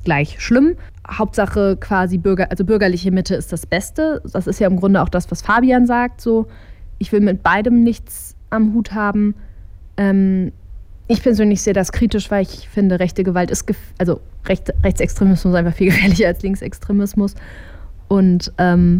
gleich schlimm. Hauptsache quasi bürgerliche Mitte ist das Beste. Das ist ja im Grunde auch das, was Fabian sagt. So, ich will mit beidem nichts am Hut haben. Ich persönlich sehe das kritisch, weil ich finde, rechte Gewalt ist, Rechtsextremismus ist einfach viel gefährlicher als Linksextremismus. Und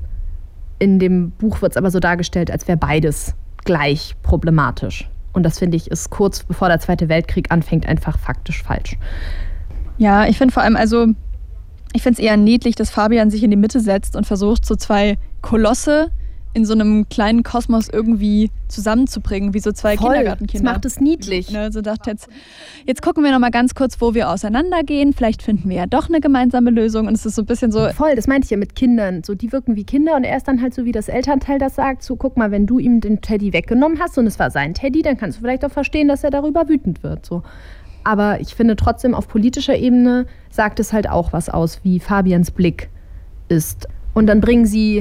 in dem Buch wird es aber so dargestellt, als wäre beides gleich problematisch. Und das, finde ich, ist kurz bevor der Zweite Weltkrieg anfängt, einfach faktisch falsch. Ja, ich finde vor allem, ich finde es eher niedlich, dass Fabian sich in die Mitte setzt und versucht, so zwei Kolosse in so einem kleinen Kosmos irgendwie zusammenzubringen, wie so zwei Kindergartenkinder. Das macht es niedlich. So dachte jetzt gucken wir noch mal ganz kurz, wo wir auseinandergehen. Vielleicht finden wir ja doch eine gemeinsame Lösung. Und es ist so ein bisschen so... Voll, das meinte ich ja mit Kindern. So, die wirken wie Kinder und er ist dann halt so, wie das Elternteil das sagt. So, guck mal, wenn du ihm den Teddy weggenommen hast und es war sein Teddy, dann kannst du vielleicht auch verstehen, dass er darüber wütend wird. So. Aber ich finde trotzdem, auf politischer Ebene sagt es halt auch was aus, wie Fabians Blick ist. Und dann bringen sie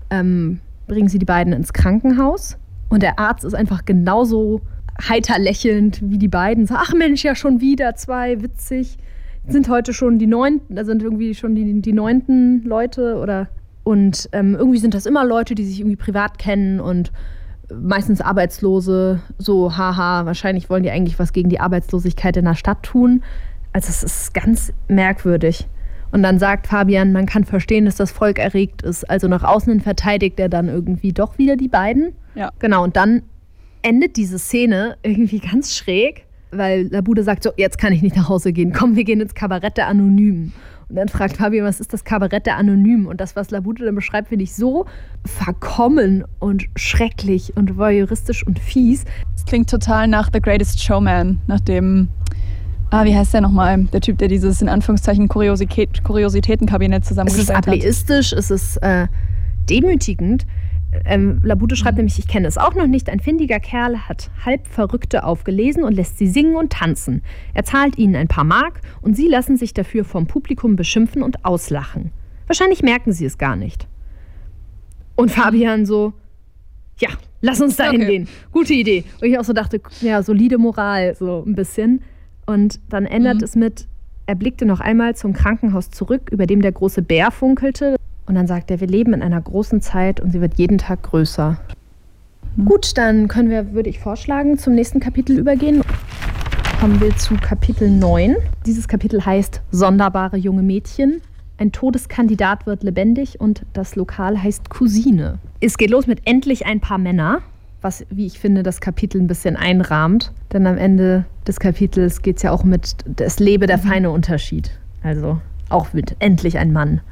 die beiden ins Krankenhaus und der Arzt ist einfach genauso heiter lächelnd wie die beiden. So, ach Mensch, ja schon wieder zwei, witzig. Sind heute schon die 9., da sind irgendwie schon die 9. Leute und irgendwie sind das immer Leute, die sich irgendwie privat kennen und meistens Arbeitslose. So, haha, wahrscheinlich wollen die eigentlich was gegen die Arbeitslosigkeit in der Stadt tun. Also es ist ganz merkwürdig. Und dann sagt Fabian, man kann verstehen, dass das Volk erregt ist. Also nach außen hin verteidigt er dann irgendwie doch wieder die beiden. Ja. Genau, und dann endet diese Szene irgendwie ganz schräg, weil Labude sagt so, jetzt kann ich nicht nach Hause gehen. Komm, wir gehen ins Kabarett der Anonymen. Und dann fragt Fabian, was ist das Kabarett der Anonymen? Und das, was Labude dann beschreibt, finde ich so verkommen und schrecklich und voyeuristisch und fies. Es klingt total nach The Greatest Showman, nach dem... wie heißt der nochmal? Der Typ, der dieses in Anführungszeichen Kuriositätenkabinett zusammengestellt hat. Es ist ableistisch, es ist demütigend. Labude schreibt nämlich, ich kenne es auch noch nicht, ein findiger Kerl hat halb Verrückte aufgelesen und lässt sie singen und tanzen. Er zahlt ihnen ein paar Mark und sie lassen sich dafür vom Publikum beschimpfen und auslachen. Wahrscheinlich merken sie es gar nicht. Und Fabian so, ja, lass uns da hingehen. Gute Idee. Und ich auch so dachte, ja, solide Moral, so ein bisschen. Und dann ändert es mit, er blickte noch einmal zum Krankenhaus zurück, über dem der große Bär funkelte. Und dann sagt er, wir leben in einer großen Zeit und sie wird jeden Tag größer. Gut, dann würde ich vorschlagen, zum nächsten Kapitel übergehen. Kommen wir zu Kapitel 9. Dieses Kapitel heißt Sonderbare junge Mädchen. Ein Todeskandidat wird lebendig und das Lokal heißt Cousine. Es geht los mit endlich ein paar Männer, was, wie ich finde, das Kapitel ein bisschen einrahmt. Denn am Ende des Kapitels geht es ja auch mit das lebe der feine Unterschied. Also auch mit endlich ein Mann.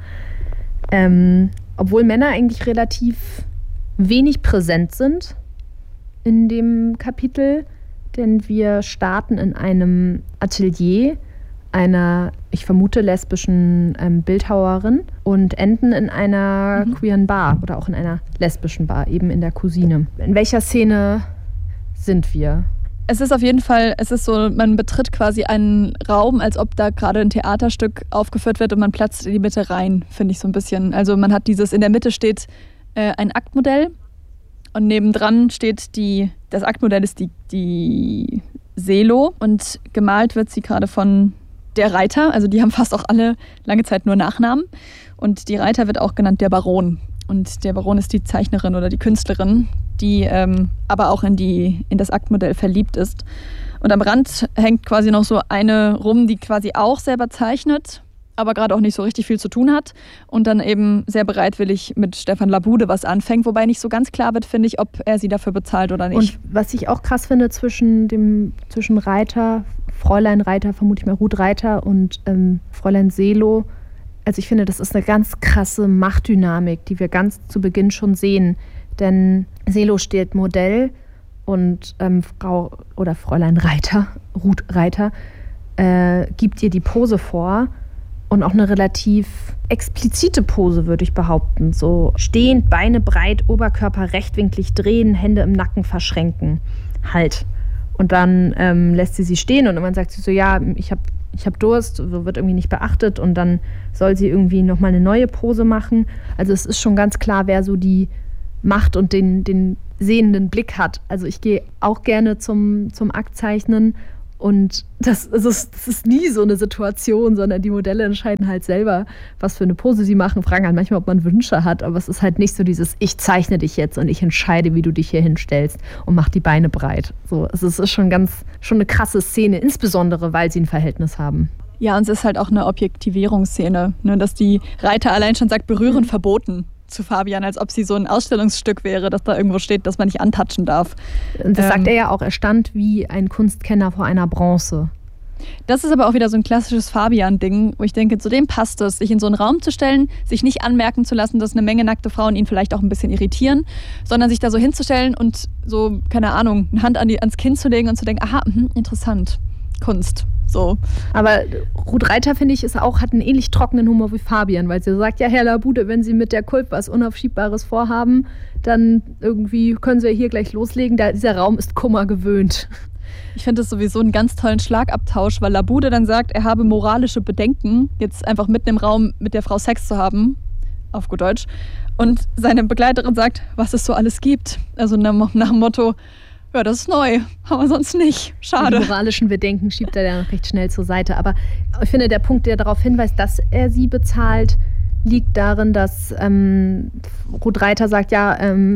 Obwohl Männer eigentlich relativ wenig präsent sind in dem Kapitel, denn wir starten in einem Atelier einer, ich vermute, lesbischen Bildhauerin und enden in einer queeren Bar oder auch in einer lesbischen Bar, eben in der Cousine. In welcher Szene sind wir? Es ist auf jeden Fall, es ist so, man betritt quasi einen Raum, als ob da gerade ein Theaterstück aufgeführt wird und man platzt in die Mitte rein, finde ich so ein bisschen. Also man hat in der Mitte steht ein Aktmodell und nebendran steht das Aktmodell ist die Selo und gemalt wird sie gerade von der Reiter, also die haben fast auch alle lange Zeit nur Nachnamen und die Reiter wird auch genannt der Baron. Und der Baron ist die Zeichnerin oder die Künstlerin, die aber auch in das Aktmodell verliebt ist. Und am Rand hängt quasi noch so eine rum, die quasi auch selber zeichnet, aber gerade auch nicht so richtig viel zu tun hat. Und dann eben sehr bereitwillig mit Stefan Labude was anfängt, wobei nicht so ganz klar wird, finde ich, ob er sie dafür bezahlt oder nicht. Und was ich auch krass finde zwischen Reiter, Fräulein Reiter, vermute ich mal Ruth Reiter und Fräulein Selo, also ich finde, das ist eine ganz krasse Machtdynamik, die wir ganz zu Beginn schon sehen. Denn Selo steht Modell und Frau oder Fräulein Reiter, Ruth Reiter, gibt ihr die Pose vor und auch eine relativ explizite Pose, würde ich behaupten. So stehend, Beine breit, Oberkörper rechtwinklig drehen, Hände im Nacken verschränken. Halt. Und dann lässt sie stehen und irgendwann sagt sie so, ja, ich hab Durst, so wird irgendwie nicht beachtet und dann soll sie irgendwie nochmal eine neue Pose machen. Also es ist schon ganz klar, wer so die Macht und den sehenden Blick hat. Also ich gehe auch gerne zum Aktzeichnen Und das ist nie so eine Situation, sondern die Modelle entscheiden halt selber, was für eine Pose sie machen, fragen halt manchmal, ob man Wünsche hat, aber es ist halt nicht so dieses, ich zeichne dich jetzt und ich entscheide, wie du dich hier hinstellst und mach die Beine breit. So, es ist schon eine krasse Szene, insbesondere, weil sie ein Verhältnis haben. Ja, und es ist halt auch eine Objektivierungsszene, ne, dass die Reiter allein schon sagt, berühren verboten zu Fabian, als ob sie so ein Ausstellungsstück wäre, dass da irgendwo steht, dass man nicht antatschen darf. Und das sagt er ja auch, er stand wie ein Kunstkenner vor einer Bronze. Das ist aber auch wieder so ein klassisches Fabian-Ding, wo ich denke, zu dem passt es, sich in so einen Raum zu stellen, sich nicht anmerken zu lassen, dass eine Menge nackte Frauen ihn vielleicht auch ein bisschen irritieren, sondern sich da so hinzustellen und so, keine Ahnung, eine Hand ans Kinn zu legen und zu denken, aha, interessant, Kunst. So. Aber Ruth Reiter, finde ich, hat einen ähnlich trockenen Humor wie Fabian, weil sie sagt, ja, Herr Labude, wenn Sie mit der Kulp was Unaufschiebbares vorhaben, dann irgendwie können Sie ja hier gleich loslegen. Dieser Raum ist Kummer gewöhnt. Ich finde das sowieso einen ganz tollen Schlagabtausch, weil Labude dann sagt, er habe moralische Bedenken, jetzt einfach mitten im Raum mit der Frau Sex zu haben, auf gut Deutsch. Und seine Begleiterin sagt, was es so alles gibt. Also nach dem Motto, ja, das ist neu, aber sonst nicht. Schade. Die moralischen Bedenken schiebt er dann recht schnell zur Seite. Aber ich finde, der Punkt, der darauf hinweist, dass er sie bezahlt, liegt darin, dass Ruth Reiter sagt, ja,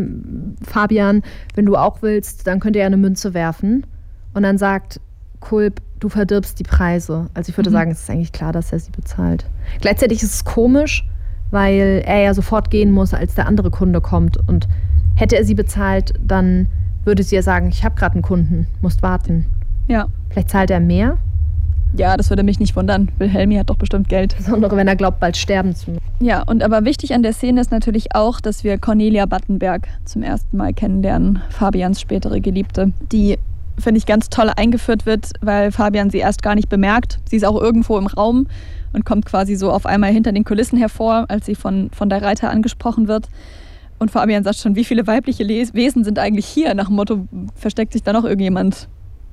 Fabian, wenn du auch willst, dann könnt ihr ja eine Münze werfen. Und dann sagt Kulp, du verdirbst die Preise. Also ich würde sagen, es ist eigentlich klar, dass er sie bezahlt. Gleichzeitig ist es komisch, weil er ja sofort gehen muss, als der andere Kunde kommt. Und hätte er sie bezahlt, dann würde sie ja sagen, ich habe gerade einen Kunden, musst warten. Ja. Vielleicht zahlt er mehr? Ja, das würde mich nicht wundern. Wilhelmi hat doch bestimmt Geld. Insbesondere, wenn er glaubt, bald sterben zu müssen. Ja, und aber wichtig an der Szene ist natürlich auch, dass wir Cornelia Battenberg zum ersten Mal kennenlernen, Fabians spätere Geliebte, die, finde ich, ganz toll eingeführt wird, weil Fabian sie erst gar nicht bemerkt. Sie ist auch irgendwo im Raum und kommt quasi so auf einmal hinter den Kulissen hervor, als sie von der Reiter angesprochen wird. Und Fabian sagt schon, wie viele weibliche Wesen sind eigentlich hier? Nach dem Motto, versteckt sich da noch irgendjemand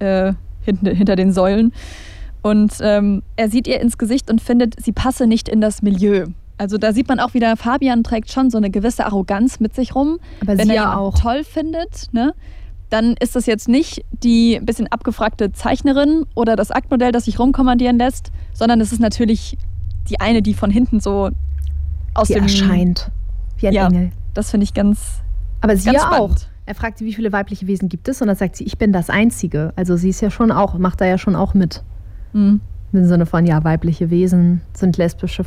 hinter den Säulen? Und er sieht ihr ins Gesicht und findet, sie passe nicht in das Milieu. Also da sieht man auch wieder, Fabian trägt schon so eine gewisse Arroganz mit sich rum. Aber wenn sie er ja auch toll findet, ne, dann ist das jetzt nicht die ein bisschen abgefragte Zeichnerin oder das Aktmodell, das sich rumkommandieren lässt, sondern es ist natürlich die eine, die von hinten so aus die dem... erscheint wie ein Engel. Das finde ich ganz Aber sie ganz ja spannend. auch. Er fragt sie, wie viele weibliche Wesen gibt es? Und dann sagt sie, ich bin das Einzige. Also sie ist ja schon auch, macht da ja schon auch mit. Mhm. Im Sinne von, ja, weibliche Wesen sind lesbische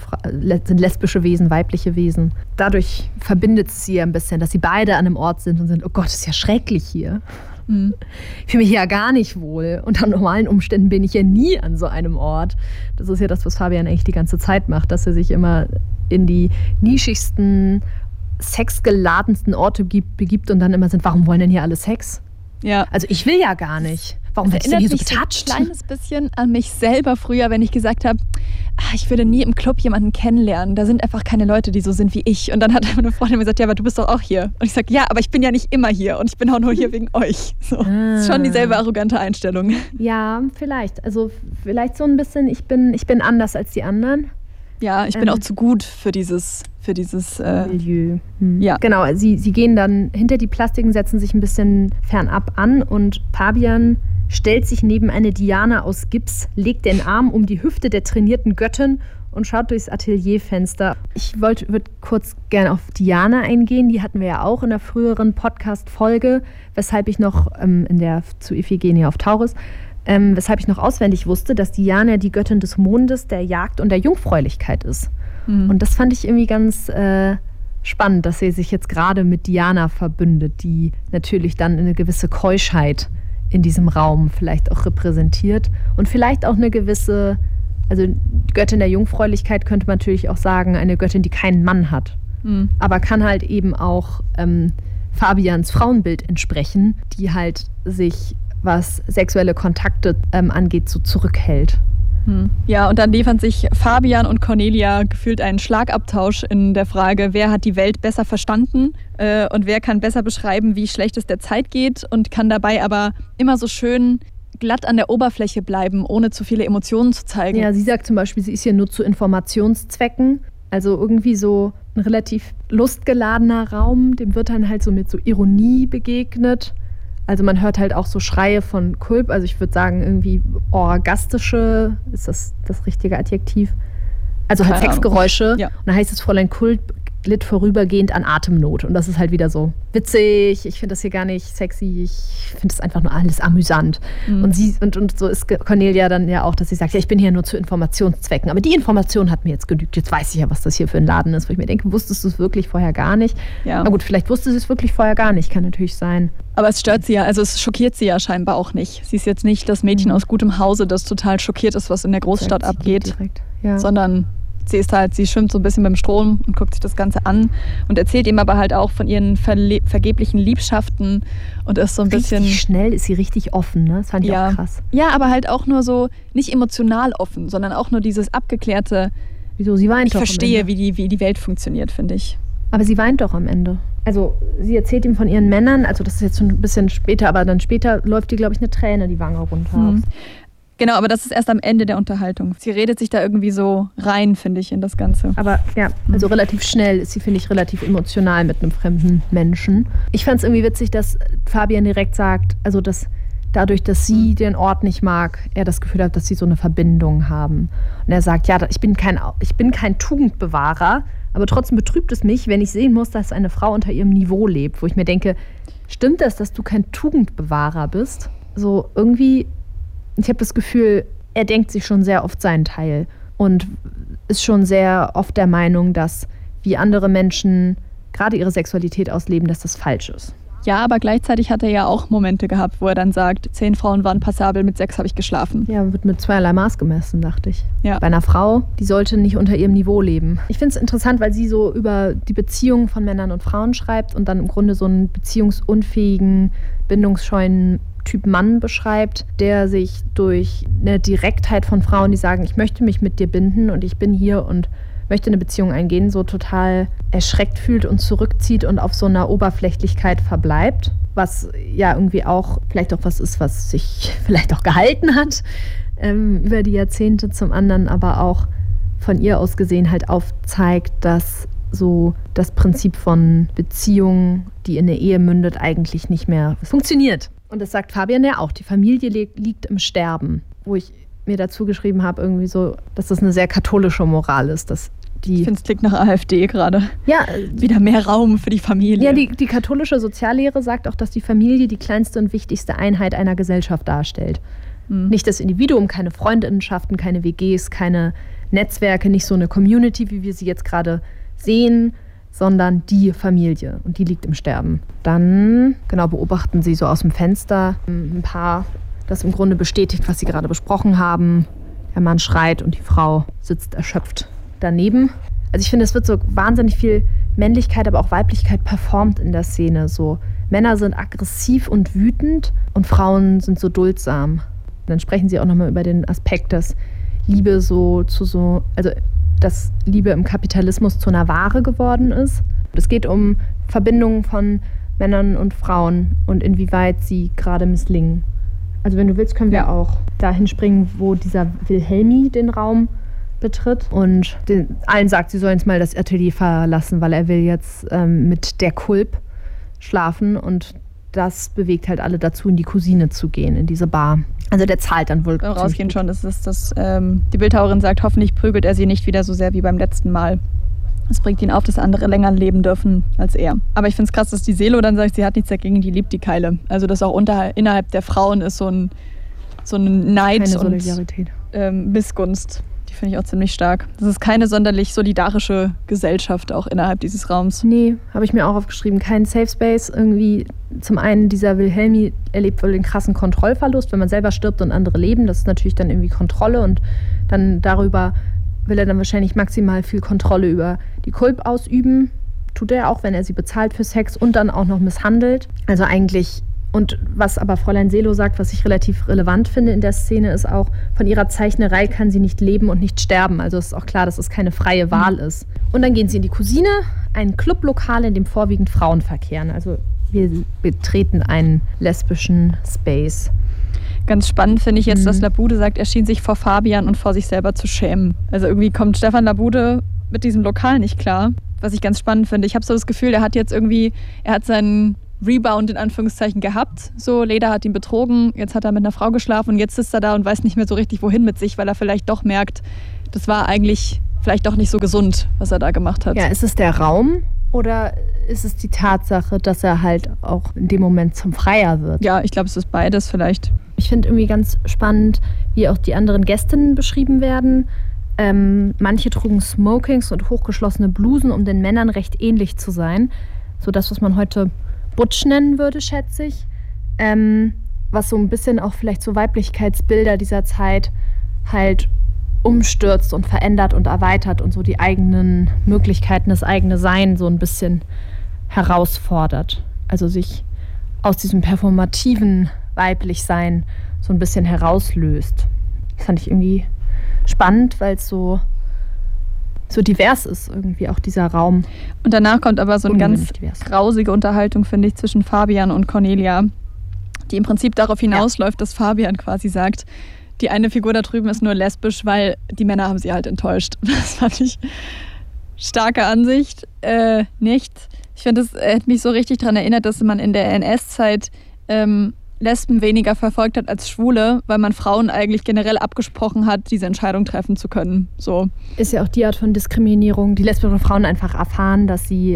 Wesen, weibliche Wesen. Dadurch verbindet es sie ja ein bisschen, dass sie beide an einem Ort sind und sind, oh Gott, ist ja schrecklich hier. Mhm. Ich fühle mich hier ja gar nicht wohl. Unter normalen Umständen bin ich ja nie an so einem Ort. Das ist ja das, was Fabian eigentlich die ganze Zeit macht, dass er sich immer in die nischigsten, sexgeladensten Orte begibt und dann immer sind, warum wollen denn hier alle Sex? Ja. Also ich will ja gar nicht. Warum wird denn hier so getatscht? Ein kleines bisschen an mich selber früher, wenn ich gesagt habe, ich würde nie im Club jemanden kennenlernen. Da sind einfach keine Leute, die so sind wie ich. Und dann hat meine Freundin mir gesagt, ja, aber du bist doch auch hier. Und ich sage, ja, aber ich bin ja nicht immer hier und ich bin auch nur hier wegen euch. So. Das ist schon dieselbe arrogante Einstellung. Ja, vielleicht. Also vielleicht so ein bisschen, ich bin anders als die anderen. Ja, ich bin auch zu gut für dieses Milieu. Ja. Genau, sie gehen dann hinter die Plastiken, setzen sich ein bisschen fernab an und Fabian stellt sich neben eine Diana aus Gips, legt den Arm um die Hüfte der trainierten Göttin und schaut durchs Atelierfenster. Ich würde kurz gerne auf Diana eingehen. Die hatten wir ja auch in der früheren Podcast-Folge, weshalb ich noch zu Iphigenie auf Tauris, weshalb ich noch auswendig wusste, dass Diana die Göttin des Mondes, der Jagd und der Jungfräulichkeit ist. Mhm. Und das fand ich irgendwie ganz spannend, dass sie sich jetzt gerade mit Diana verbündet, die natürlich dann eine gewisse Keuschheit in diesem Raum vielleicht auch repräsentiert und vielleicht auch eine gewisse, also Göttin der Jungfräulichkeit könnte man natürlich auch sagen, eine Göttin, die keinen Mann hat, aber kann halt eben auch Fabians Frauenbild entsprechen, die halt sich, was sexuelle Kontakte angeht, so zurückhält. Ja, und dann liefern sich Fabian und Cornelia gefühlt einen Schlagabtausch in der Frage, wer hat die Welt besser verstanden und wer kann besser beschreiben, wie schlecht es der Zeit geht und kann dabei aber immer so schön glatt an der Oberfläche bleiben, ohne zu viele Emotionen zu zeigen. Ja, sie sagt zum Beispiel, sie ist hier nur zu Informationszwecken. Also irgendwie so ein relativ lustgeladener Raum, dem wird dann halt so mit so Ironie begegnet. Also man hört halt auch so Schreie von Kulp, also ich würde sagen irgendwie orgastische, ist das richtige Adjektiv? Also halt Sexgeräusche. Ja. Und dann heißt es, Fräulein Kulp litt vorübergehend an Atemnot. Und das ist halt wieder so witzig. Ich finde das hier gar nicht sexy. Ich finde das einfach nur alles amüsant. Und so ist Cornelia dann ja auch, dass sie sagt, ja, ich bin hier nur zu Informationszwecken. Aber die Information hat mir jetzt genügt. Jetzt weiß ich ja, was das hier für ein Laden ist. Wo ich mir denke, wusstest du es wirklich vorher gar nicht? Ja. Na gut, vielleicht wusste sie es wirklich vorher gar nicht. Kann natürlich sein. Aber es stört sie ja, also es schockiert sie ja scheinbar auch nicht. Sie ist jetzt nicht das Mädchen aus gutem Hause, das total schockiert ist, was in der Großstadt abgeht. Ja. Sondern sie schwimmt so ein bisschen beim Strom und guckt sich das Ganze an und erzählt ihm aber halt auch von ihren vergeblichen Liebschaften und ist so ein bisschen... Richtig schnell ist sie richtig offen, ne? Das fand ich auch krass. Ja, aber halt auch nur so, nicht emotional offen, sondern auch nur dieses abgeklärte... Wieso? Sie weint doch am Ende. Ich verstehe, wie die Welt funktioniert, finde ich. Aber sie weint doch am Ende. Also sie erzählt ihm von ihren Männern, also das ist jetzt schon ein bisschen später, aber dann später läuft ihr, glaube ich, eine Träne die Wange runter. Genau, aber das ist erst am Ende der Unterhaltung. Sie redet sich da irgendwie so rein, finde ich, in das Ganze. Aber ja, also relativ schnell ist sie, finde ich, relativ emotional mit einem fremden Menschen. Ich fand es irgendwie witzig, dass Fabian direkt sagt, also dass dadurch, dass sie den Ort nicht mag, er das Gefühl hat, dass sie so eine Verbindung haben. Und er sagt, ja, ich bin kein Tugendbewahrer, aber trotzdem betrübt es mich, wenn ich sehen muss, dass eine Frau unter ihrem Niveau lebt. Wo ich mir denke, stimmt das, dass du kein Tugendbewahrer bist? So irgendwie... Ich habe das Gefühl, er denkt sich schon sehr oft seinen Teil und ist schon sehr oft der Meinung, dass wie andere Menschen gerade ihre Sexualität ausleben, dass das falsch ist. Ja, aber gleichzeitig hat er ja auch Momente gehabt, wo er dann sagt, 10 Frauen waren passabel, mit 6 habe ich geschlafen. Ja, wird mit zweierlei Maß gemessen, dachte ich. Ja. Bei einer Frau, die sollte nicht unter ihrem Niveau leben. Ich finde es interessant, weil sie so über die Beziehungen von Männern und Frauen schreibt und dann im Grunde so einen beziehungsunfähigen, bindungsscheuen Typ Mann beschreibt, der sich durch eine Direktheit von Frauen, die sagen, ich möchte mich mit dir binden und ich bin hier und möchte eine Beziehung eingehen, so total erschreckt fühlt und zurückzieht und auf so einer Oberflächlichkeit verbleibt. Was ja irgendwie auch vielleicht auch was ist, was sich vielleicht auch gehalten hat über die Jahrzehnte, zum anderen aber auch von ihr aus gesehen halt aufzeigt, dass so das Prinzip von Beziehung, die in eine Ehe mündet, eigentlich nicht mehr funktioniert. Und das sagt Fabian ja auch, die Familie liegt im Sterben. Wo ich mir dazu geschrieben habe, irgendwie so, dass das eine sehr katholische Moral ist. Dass ich finde, es klingt nach AfD gerade. Ja. Wieder mehr Raum für die Familie. Ja, die katholische Soziallehre sagt auch, dass die Familie die kleinste und wichtigste Einheit einer Gesellschaft darstellt. Nicht das Individuum, keine Freundinnenschaften, keine WGs, keine Netzwerke, nicht so eine Community, wie wir sie jetzt gerade sehen, sondern die Familie. Und die liegt im Sterben. Dann beobachten sie so aus dem Fenster ein Paar, das im Grunde bestätigt, was sie gerade besprochen haben. Der Mann schreit und die Frau sitzt erschöpft daneben. Also ich finde, es wird so wahnsinnig viel Männlichkeit, aber auch Weiblichkeit performt in der Szene. So Männer sind aggressiv und wütend und Frauen sind so duldsam. Dann sprechen sie auch nochmal über den Aspekt, dass Liebe dass Liebe im Kapitalismus zu einer Ware geworden ist. Es geht um Verbindungen von Männern und Frauen und inwieweit sie gerade misslingen. Also wenn du willst, können wir auch dahin springen, wo dieser Wilhelmi den Raum betritt und allen sagt, sie sollen jetzt mal das Atelier verlassen, weil er will jetzt mit der Kulp schlafen und das bewegt halt alle dazu, in die Cousine zu gehen, in diese Bar. Also der zahlt dann wohl. Rausgehen schon, die Bildhauerin sagt, hoffentlich prügelt er sie nicht wieder so sehr wie beim letzten Mal. Es bringt ihn auf, dass andere länger leben dürfen als er. Aber ich finde es krass, dass die Selo dann sagt, sie hat nichts dagegen, die liebt die Keile. Also dass auch innerhalb der Frauen ist so ein Neid und Missgunst. Die finde ich auch ziemlich stark. Das ist keine sonderlich solidarische Gesellschaft auch innerhalb dieses Raums. Nee, habe ich mir auch aufgeschrieben. Kein Safe Space. Irgendwie zum einen dieser Wilhelmi erlebt wohl den krassen Kontrollverlust, wenn man selber stirbt und andere leben. Das ist natürlich dann irgendwie Kontrolle und dann darüber will er dann wahrscheinlich maximal viel Kontrolle über die Kulp ausüben. Tut er auch, wenn er sie bezahlt für Sex und dann auch noch misshandelt. Also eigentlich, und was aber Fräulein Selo sagt, was ich relativ relevant finde in der Szene, ist auch, von ihrer Zeichnerei kann sie nicht leben und nicht sterben. Also ist auch klar, dass es keine freie Wahl ist. Und dann gehen sie in die Cousine, ein Clublokal, in dem vorwiegend Frauen verkehren. Also wir betreten einen lesbischen Space. Ganz spannend finde ich jetzt, dass Labude sagt, er schien sich vor Fabian und vor sich selber zu schämen. Also irgendwie kommt Stefan Labude mit diesem Lokal nicht klar, was ich ganz spannend finde. Ich habe so das Gefühl, er hat seinen Rebound in Anführungszeichen gehabt. So, Leda hat ihn betrogen, jetzt hat er mit einer Frau geschlafen und jetzt sitzt er da und weiß nicht mehr so richtig, wohin mit sich, weil er vielleicht doch merkt, das war eigentlich vielleicht doch nicht so gesund, was er da gemacht hat. Ja, ist es der Raum oder ist es die Tatsache, dass er halt auch in dem Moment zum Freier wird? Ja, ich glaube, es ist beides vielleicht. Ich finde irgendwie ganz spannend, wie auch die anderen Gästinnen beschrieben werden. Manche trugen Smokings und hochgeschlossene Blusen, um den Männern recht ähnlich zu sein. So das, was man heute Butch nennen würde, schätze ich. Was so ein bisschen auch vielleicht so Weiblichkeitsbilder dieser Zeit halt umstürzt und verändert und erweitert und so die eigenen Möglichkeiten, das eigene Sein so ein bisschen herausfordert. Also sich aus diesem performativen Weiblichsein so ein bisschen herauslöst. Das fand ich irgendwie spannend, weil es so divers ist, irgendwie auch dieser Raum. Und danach kommt aber so eine ganz grausige Unterhaltung, finde ich, zwischen Fabian und Cornelia, die im Prinzip darauf hinausläuft, dass Fabian quasi sagt, die eine Figur da drüben ist nur lesbisch, weil die Männer haben sie halt enttäuscht. Das fand ich starke Ansicht. Nicht. Ich finde, das hätte mich so richtig daran erinnert, dass man in der NS-Zeit Lesben weniger verfolgt hat als Schwule, weil man Frauen eigentlich generell abgesprochen hat, diese Entscheidung treffen zu können. So. Ist ja auch die Art von Diskriminierung, die lesbischen Frauen einfach erfahren, dass sie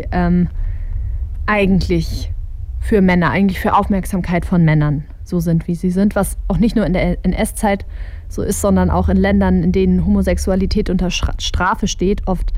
eigentlich für Männer, eigentlich für Aufmerksamkeit von Männern so sind, wie sie sind, was auch nicht nur in der NS-Zeit so ist, sondern auch in Ländern, in denen Homosexualität unter Strafe steht, oft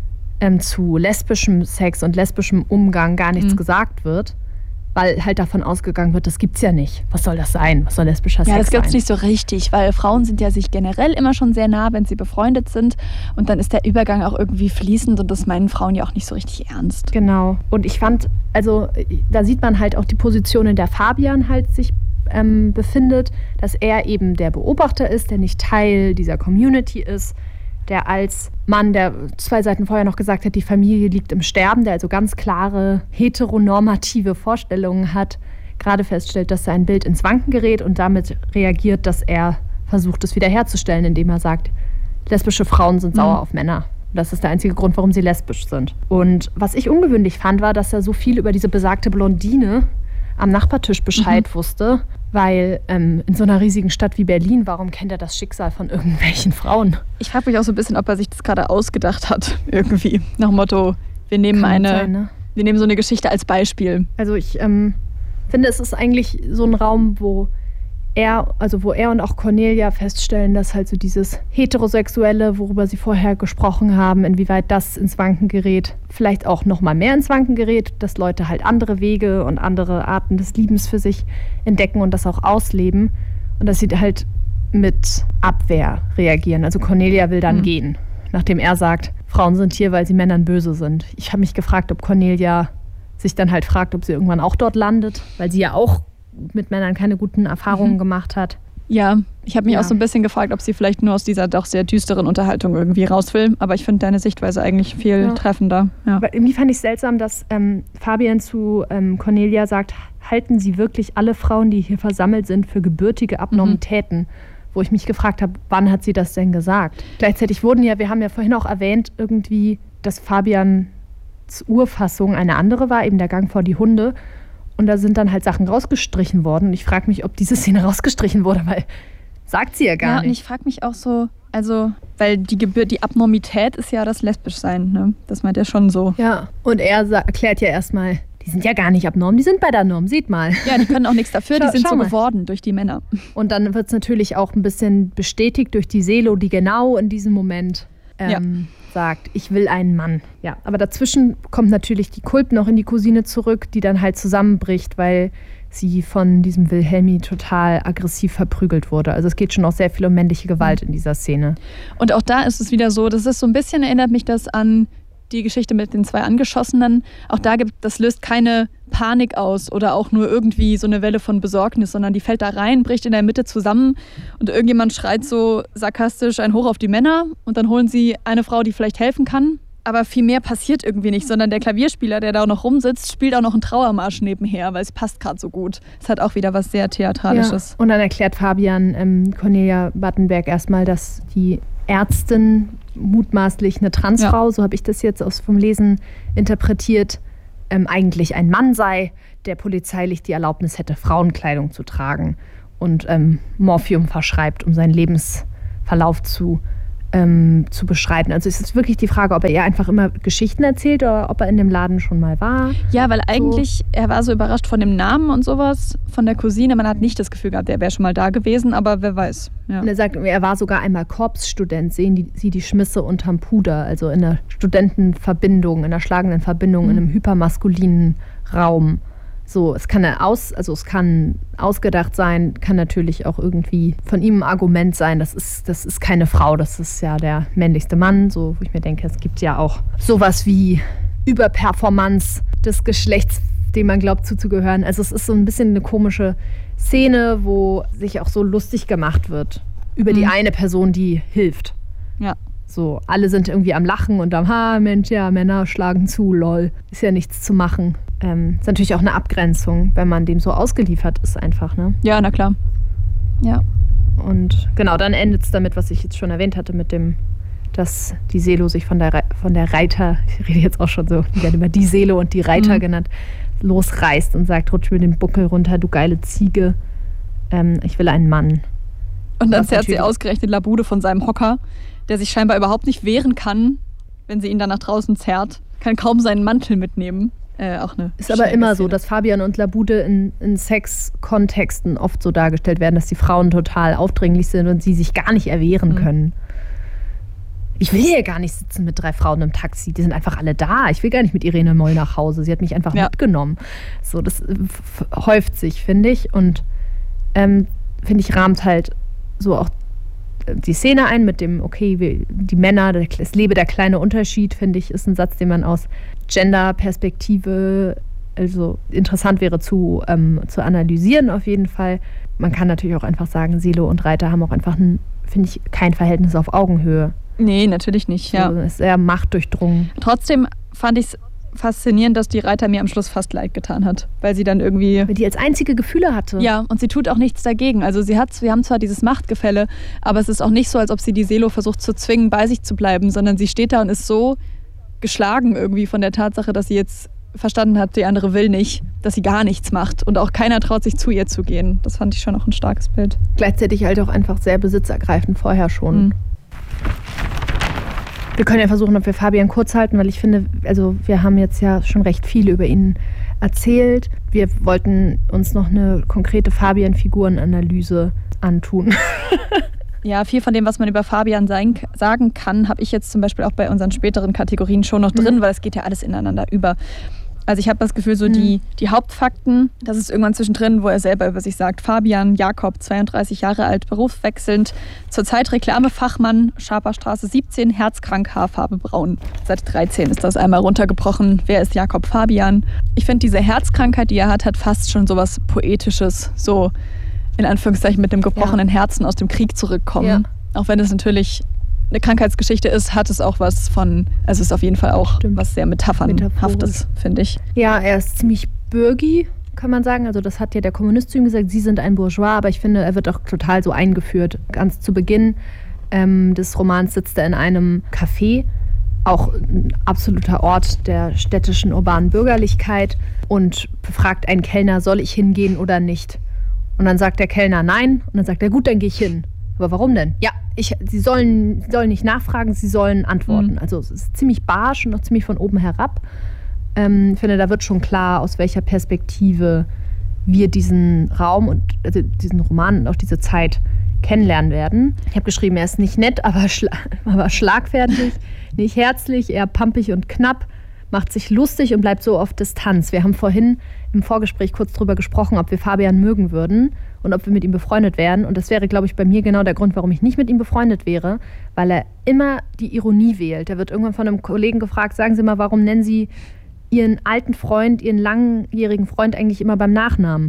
zu lesbischem Sex und lesbischem Umgang gar nichts gesagt wird, weil halt davon ausgegangen wird, das gibt's ja nicht. Was soll das sein? Was soll lesbischer Sex sein? Ja, das gibt's nicht so richtig, weil Frauen sind ja sich generell immer schon sehr nah, wenn sie befreundet sind. Und dann ist der Übergang auch irgendwie fließend und das meinen Frauen ja auch nicht so richtig ernst. Genau. Und ich fand, also da sieht man halt auch die Position, in der Fabian halt sich befindet, dass er eben der Beobachter ist, der nicht Teil dieser Community ist, der als Mann, der 2 Seiten vorher noch gesagt hat, die Familie liegt im Sterben, der also ganz klare heteronormative Vorstellungen hat, gerade feststellt, dass sein Bild ins Wanken gerät und damit reagiert, dass er versucht, es wiederherzustellen, indem er sagt, lesbische Frauen sind sauer auf Männer. Das ist der einzige Grund, warum sie lesbisch sind. Und was ich ungewöhnlich fand, war, dass er so viel über diese besagte Blondine am Nachbartisch Bescheid wusste, weil in so einer riesigen Stadt wie Berlin, warum kennt er das Schicksal von irgendwelchen Frauen? Ich frage mich auch so ein bisschen, ob er sich das gerade ausgedacht hat, irgendwie. Nach dem Motto, wir nehmen wir nehmen so eine Geschichte als Beispiel. Also ich finde, es ist eigentlich so ein Raum, wo er und auch Cornelia feststellen, dass halt so dieses Heterosexuelle, worüber sie vorher gesprochen haben, inwieweit das ins Wanken gerät, vielleicht auch noch mal mehr ins Wanken gerät, dass Leute halt andere Wege und andere Arten des Liebens für sich entdecken und das auch ausleben und dass sie halt mit Abwehr reagieren. Also Cornelia will dann gehen, nachdem er sagt, Frauen sind hier, weil sie Männern böse sind. Ich habe mich gefragt, ob Cornelia sich dann halt fragt, ob sie irgendwann auch dort landet, weil sie ja auch mit Männern keine guten Erfahrungen gemacht hat. Ja, ich habe mich auch so ein bisschen gefragt, ob sie vielleicht nur aus dieser doch sehr düsteren Unterhaltung irgendwie raus will. Aber ich finde deine Sichtweise eigentlich viel treffender. Ja. Aber irgendwie fand ich es seltsam, dass Fabian zu Cornelia sagt, halten Sie wirklich alle Frauen, die hier versammelt sind, für gebürtige Abnormitäten? Wo ich mich gefragt habe, wann hat sie das denn gesagt? Gleichzeitig wir haben ja vorhin auch erwähnt, irgendwie, dass Fabians Urfassung eine andere war, eben der Gang vor die Hunde. Und da sind dann halt Sachen rausgestrichen worden. Und ich frage mich, ob diese Szene rausgestrichen wurde, weil sagt sie ja gar nicht. Ja, und ich frage mich auch so, also, weil die Abnormität ist ja das Lesbischsein, ne? Das meint er schon so. Ja, und er erklärt ja erstmal, die sind ja gar nicht abnorm, die sind bei der Norm, seht mal. Ja, die können auch nichts dafür, die sind so geworden durch die Männer. Und dann wird es natürlich auch ein bisschen bestätigt durch die Seele, die genau in diesem Moment sagt, ich will einen Mann. Ja, aber dazwischen kommt natürlich die Kulp noch in die Cousine zurück, die dann halt zusammenbricht, weil sie von diesem Wilhelmi total aggressiv verprügelt wurde. Also es geht schon auch sehr viel um männliche Gewalt in dieser Szene. Und auch da ist es wieder so, das ist so ein bisschen, erinnert mich das an die Geschichte mit den 2 Angeschossenen. Auch das löst keine Panik aus oder auch nur irgendwie so eine Welle von Besorgnis, sondern die fällt da rein, bricht in der Mitte zusammen und irgendjemand schreit so sarkastisch ein Hoch auf die Männer und dann holen sie eine Frau, die vielleicht helfen kann. Aber viel mehr passiert irgendwie nicht, sondern der Klavierspieler, der da auch noch rumsitzt, spielt auch noch einen Trauermarsch nebenher, weil es passt gerade so gut. Es hat auch wieder was sehr Theatralisches. Ja. Und dann erklärt Fabian Cornelia Battenberg erstmal, dass die Ärztin, mutmaßlich eine Transfrau, so habe ich das jetzt vom Lesen interpretiert, eigentlich ein Mann sei, der polizeilich die Erlaubnis hätte, Frauenkleidung zu tragen und Morphium verschreibt, um seinen Lebensverlauf zu beschreiten. Also es ist wirklich die Frage, ob er ihr einfach immer Geschichten erzählt oder ob er in dem Laden schon mal war. Ja, weil eigentlich, er war so überrascht von dem Namen und sowas, von der Cousine. Man hat nicht das Gefühl gehabt, er wäre schon mal da gewesen, aber wer weiß. Ja. Und er sagt, er war sogar einmal Korpsstudent, sehen Sie die Schmisse unterm Puder, also in einer Studentenverbindung, in einer schlagenden Verbindung, in einem hypermaskulinen Raum. So, es kann ausgedacht sein, kann natürlich auch irgendwie von ihm ein Argument sein, das ist keine Frau, das ist ja der männlichste Mann, so, wo ich mir denke, es gibt ja auch sowas wie Überperformance des Geschlechts, dem man glaubt zuzugehören. Also es ist so ein bisschen eine komische Szene, wo sich auch so lustig gemacht wird über die eine Person, die hilft. Ja. So, alle sind irgendwie am Lachen und am, Mensch, ja, Männer schlagen zu, lol. Ist ja nichts zu machen. Ist natürlich auch eine Abgrenzung, wenn man dem so ausgeliefert ist einfach, ne? Ja, na klar. Ja. Und genau, dann endet es damit, was ich jetzt schon erwähnt hatte, mit dem, dass die Selo sich von der Reiter, ich rede jetzt auch schon so, die werden immer die Selo und die Reiter genannt, losreißt und sagt, rutsch mir den Buckel runter, du geile Ziege, ich will einen Mann. Und dann zerrt sie ausgerechnet Labude von seinem Hocker, der sich scheinbar überhaupt nicht wehren kann, wenn sie ihn dann nach draußen zerrt, kann kaum seinen Mantel mitnehmen. Auch eine ist aber immer so, dass Fabian und Labude in Sex-Kontexten oft so dargestellt werden, dass die Frauen total aufdringlich sind und sie sich gar nicht erwehren können. Ich will hier gar nicht sitzen mit 3 Frauen im Taxi, die sind einfach alle da. Ich will gar nicht mit Irene Moll nach Hause, sie hat mich einfach mitgenommen. So, das häuft sich, finde ich. Und finde ich, rahmt halt so auch die Szene ein mit dem, okay, die Männer, es lebe der kleine Unterschied, finde ich, ist ein Satz, den man aus Gender-Perspektive also interessant wäre zu analysieren auf jeden Fall. Man kann natürlich auch einfach sagen, Selo und Reiter haben auch einfach, finde ich, kein Verhältnis auf Augenhöhe. Nee, natürlich nicht, ja. Also, es ist sehr machtdurchdrungen. Trotzdem fand ich es faszinierend, dass die Reiter mir am Schluss fast leid getan hat, weil sie dann irgendwie... Weil die als einzige Gefühle hatte. Ja, und sie tut auch nichts dagegen. Also wir haben zwar dieses Machtgefälle, aber es ist auch nicht so, als ob sie die Selo versucht zu zwingen, bei sich zu bleiben, sondern sie steht da und ist so geschlagen irgendwie von der Tatsache, dass sie jetzt verstanden hat, die andere will nicht, dass sie gar nichts macht und auch keiner traut sich zu ihr zu gehen. Das fand ich schon auch ein starkes Bild. Gleichzeitig halt auch einfach sehr besitzergreifend vorher schon. Wir können ja versuchen, ob wir Fabian kurz halten, weil ich finde, also wir haben jetzt ja schon recht viel über ihn erzählt. Wir wollten uns noch eine konkrete Fabian-Figurenanalyse antun. Ja, viel von dem, was man über Fabian sagen kann, habe ich jetzt zum Beispiel auch bei unseren späteren Kategorien schon noch drin, weil es geht ja alles ineinander über. Also ich habe das Gefühl, so die Hauptfakten, das ist irgendwann zwischendrin, wo er selber über sich sagt, Fabian Jakob, 32 Jahre alt, berufswechselnd, zurzeit Reklamefachmann, Schaperstraße 17, herzkrank, Haarfarbe braun. Seit 13 ist das einmal runtergebrochen. Wer ist Jakob Fabian? Ich finde, diese Herzkrankheit, die er hat fast schon sowas Poetisches, so in Anführungszeichen mit dem gebrochenen Herzen aus dem Krieg zurückkommen. Ja. Auch wenn es natürlich eine Krankheitsgeschichte ist, hat es auch was von, also es ist auf jeden Fall auch was sehr Metaphernhaftes, finde ich. Ja, er ist ziemlich bürgi, kann man sagen. Also das hat ja der Kommunist zu ihm gesagt, Sie sind ein Bourgeois, aber ich finde, er wird auch total so eingeführt. Ganz zu Beginn des Romans sitzt er in einem Café, auch ein absoluter Ort der städtischen urbanen Bürgerlichkeit, und befragt einen Kellner, soll ich hingehen oder nicht? Und dann sagt der Kellner nein, und dann sagt er, gut, dann gehe ich hin. Aber warum denn? Ja, Sie sollen nicht nachfragen, Sie sollen antworten. Also es ist ziemlich barsch und auch ziemlich von oben herab. Ich finde, da wird schon klar, aus welcher Perspektive wir diesen Raum und also diesen Roman und auch diese Zeit kennenlernen werden. Ich habe geschrieben, er ist nicht nett, aber schlagfertig, nicht herzlich, eher pampig und knapp, macht sich lustig und bleibt so auf Distanz. Wir haben vorhin im Vorgespräch kurz drüber gesprochen, ob wir Fabian mögen würden und ob wir mit ihm befreundet wären. Und das wäre, glaube ich, bei mir genau der Grund, warum ich nicht mit ihm befreundet wäre, weil er immer die Ironie wählt. Er wird irgendwann von einem Kollegen gefragt, sagen Sie mal, warum nennen Sie Ihren alten Freund, Ihren langjährigen Freund eigentlich immer beim Nachnamen?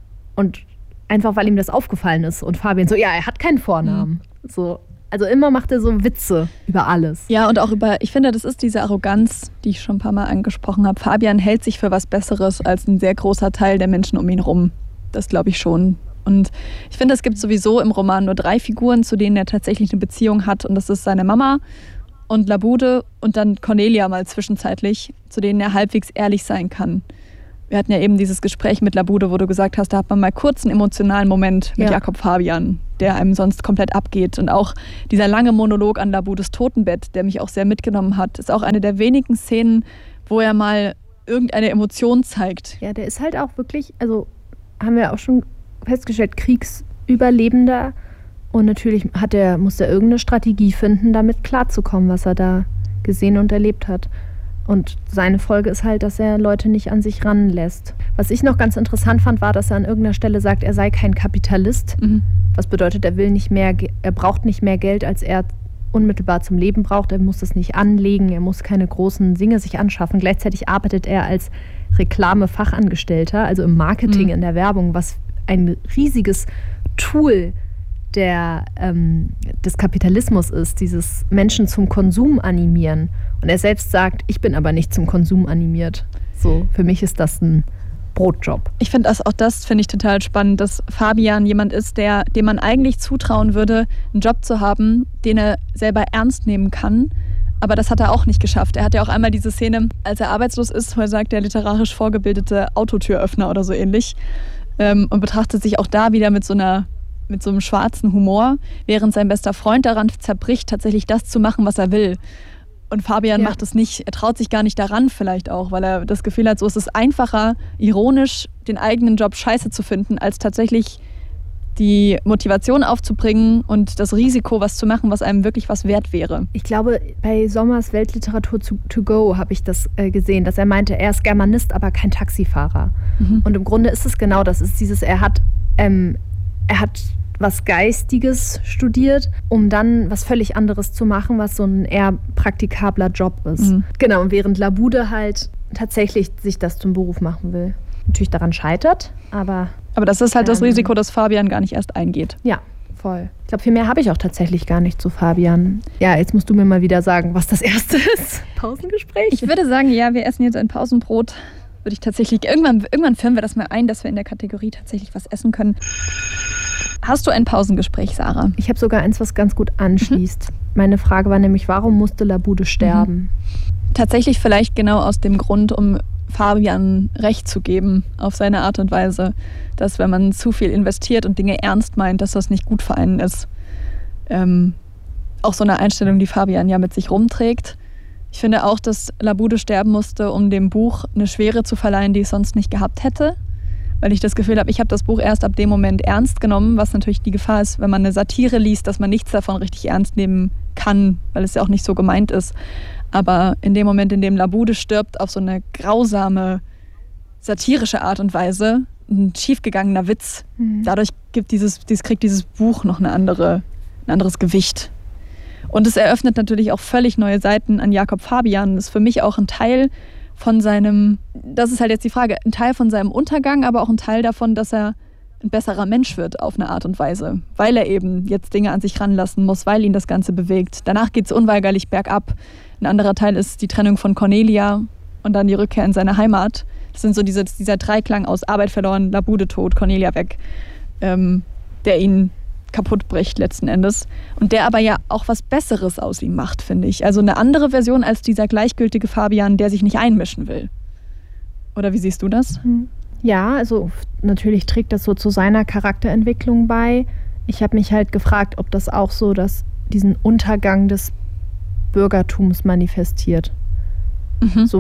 Und einfach, weil ihm das aufgefallen ist. Und Fabian so, ja, er hat keinen Vornamen. So. Also immer macht er so Witze über alles. Ja, und auch ich finde, das ist diese Arroganz, die ich schon ein paar Mal angesprochen habe. Fabian hält sich für was Besseres als ein sehr großer Teil der Menschen um ihn rum. Das glaube ich schon. Und ich finde, es gibt sowieso im Roman nur 3 Figuren, zu denen er tatsächlich eine Beziehung hat. Und das ist seine Mama und Labude und dann Cornelia mal zwischenzeitlich, zu denen er halbwegs ehrlich sein kann. Wir hatten ja eben dieses Gespräch mit Labude, wo du gesagt hast, da hat man mal kurz einen emotionalen Moment mit Jakob Fabian, der einem sonst komplett abgeht. Und auch dieser lange Monolog an Labudes Totenbett, der mich auch sehr mitgenommen hat, ist auch eine der wenigen Szenen, wo er mal irgendeine Emotion zeigt. Ja, der ist halt auch wirklich, also haben wir auch schon festgestellt, Kriegsüberlebender. Und natürlich muss er irgendeine Strategie finden, damit klarzukommen, was er da gesehen und erlebt hat. Und seine Folge ist halt, dass er Leute nicht an sich ranlässt. Was ich noch ganz interessant fand, war, dass er an irgendeiner Stelle sagt, er sei kein Kapitalist. Was bedeutet, er braucht nicht mehr Geld, als er unmittelbar zum Leben braucht. Er muss das nicht anlegen, er muss keine großen Dinge sich anschaffen. Gleichzeitig arbeitet er als Reklamefachangestellter, also im Marketing, in der Werbung, was ein riesiges Tool des Kapitalismus ist, dieses Menschen zum Konsum animieren. Und er selbst sagt, ich bin aber nicht zum Konsum animiert. So, für mich ist das ein Brotjob. Ich finde das finde ich total spannend, dass Fabian jemand ist, dem man eigentlich zutrauen würde, einen Job zu haben, den er selber ernst nehmen kann. Aber das hat er auch nicht geschafft. Er hat ja auch einmal diese Szene, als er arbeitslos ist, wo er sagt, der literarisch vorgebildete Autotüröffner oder so ähnlich, und betrachtet sich auch da wieder mit so einem schwarzen Humor, während sein bester Freund daran zerbricht, tatsächlich das zu machen, was er will. Und Fabian macht es nicht, er traut sich gar nicht daran vielleicht auch, weil er das Gefühl hat, so ist es einfacher, ironisch den eigenen Job scheiße zu finden, als tatsächlich die Motivation aufzubringen und das Risiko, was zu machen, was einem wirklich was wert wäre. Ich glaube, bei Sommers Weltliteratur to go habe ich das gesehen, dass er meinte, er ist Germanist, aber kein Taxifahrer. Und im Grunde ist es genau das, ist dieses, er hat was Geistiges studiert, um dann was völlig anderes zu machen, was so ein eher praktikabler Job ist. Genau, und während Labude halt tatsächlich sich das zum Beruf machen will. Natürlich daran scheitert, aber das ist halt das Risiko, das Fabian gar nicht erst eingeht. Ja, voll. Ich glaube, viel mehr habe ich auch tatsächlich gar nicht zu Fabian. Ja, jetzt musst du mir mal wieder sagen, was das erste ist. Pausengespräch? Ich würde sagen, ja, wir essen jetzt ein Pausenbrot. Würde ich tatsächlich, irgendwann führen wir das mal ein, dass wir in der Kategorie tatsächlich was essen können. Hast du ein Pausengespräch, Sarah? Ich habe sogar eins, was ganz gut anschließt. Meine Frage war nämlich, warum musste Labude sterben? Tatsächlich vielleicht genau aus dem Grund, um Fabian Recht zu geben auf seine Art und Weise, dass wenn man zu viel investiert und Dinge ernst meint, dass das nicht gut für einen ist. Auch so eine Einstellung, die Fabian ja mit sich rumträgt. Ich finde auch, dass Labude sterben musste, um dem Buch eine Schwere zu verleihen, die es sonst nicht gehabt hätte. Weil ich das Gefühl habe, ich habe das Buch erst ab dem Moment ernst genommen, was natürlich die Gefahr ist, wenn man eine Satire liest, dass man nichts davon richtig ernst nehmen kann, weil es ja auch nicht so gemeint ist. Aber in dem Moment, in dem Labude stirbt, auf so eine grausame, satirische Art und Weise, ein schiefgegangener Witz, dadurch kriegt dieses Buch noch ein anderes Gewicht. Und es eröffnet natürlich auch völlig neue Seiten an Jakob Fabian. Das ist für mich auch ein Teil von das ist halt jetzt die Frage, ein Teil von seinem Untergang, aber auch ein Teil davon, dass er ein besserer Mensch wird auf eine Art und Weise, weil er eben jetzt Dinge an sich ranlassen muss, weil ihn das Ganze bewegt. Danach geht es unweigerlich bergab. Ein anderer Teil ist die Trennung von Cornelia und dann die Rückkehr in seine Heimat. Das sind so dieser Dreiklang aus Arbeit verloren, Labude tot, Cornelia weg, der ihn kaputt bricht letzten Endes. Und der aber ja auch was Besseres aus ihm macht, finde ich. Also eine andere Version als dieser gleichgültige Fabian, der sich nicht einmischen will. Oder wie siehst du das? Ja, also natürlich trägt das so zu seiner Charakterentwicklung bei. Ich habe mich halt gefragt, ob das auch so diesen Untergang des Bürgertums manifestiert. So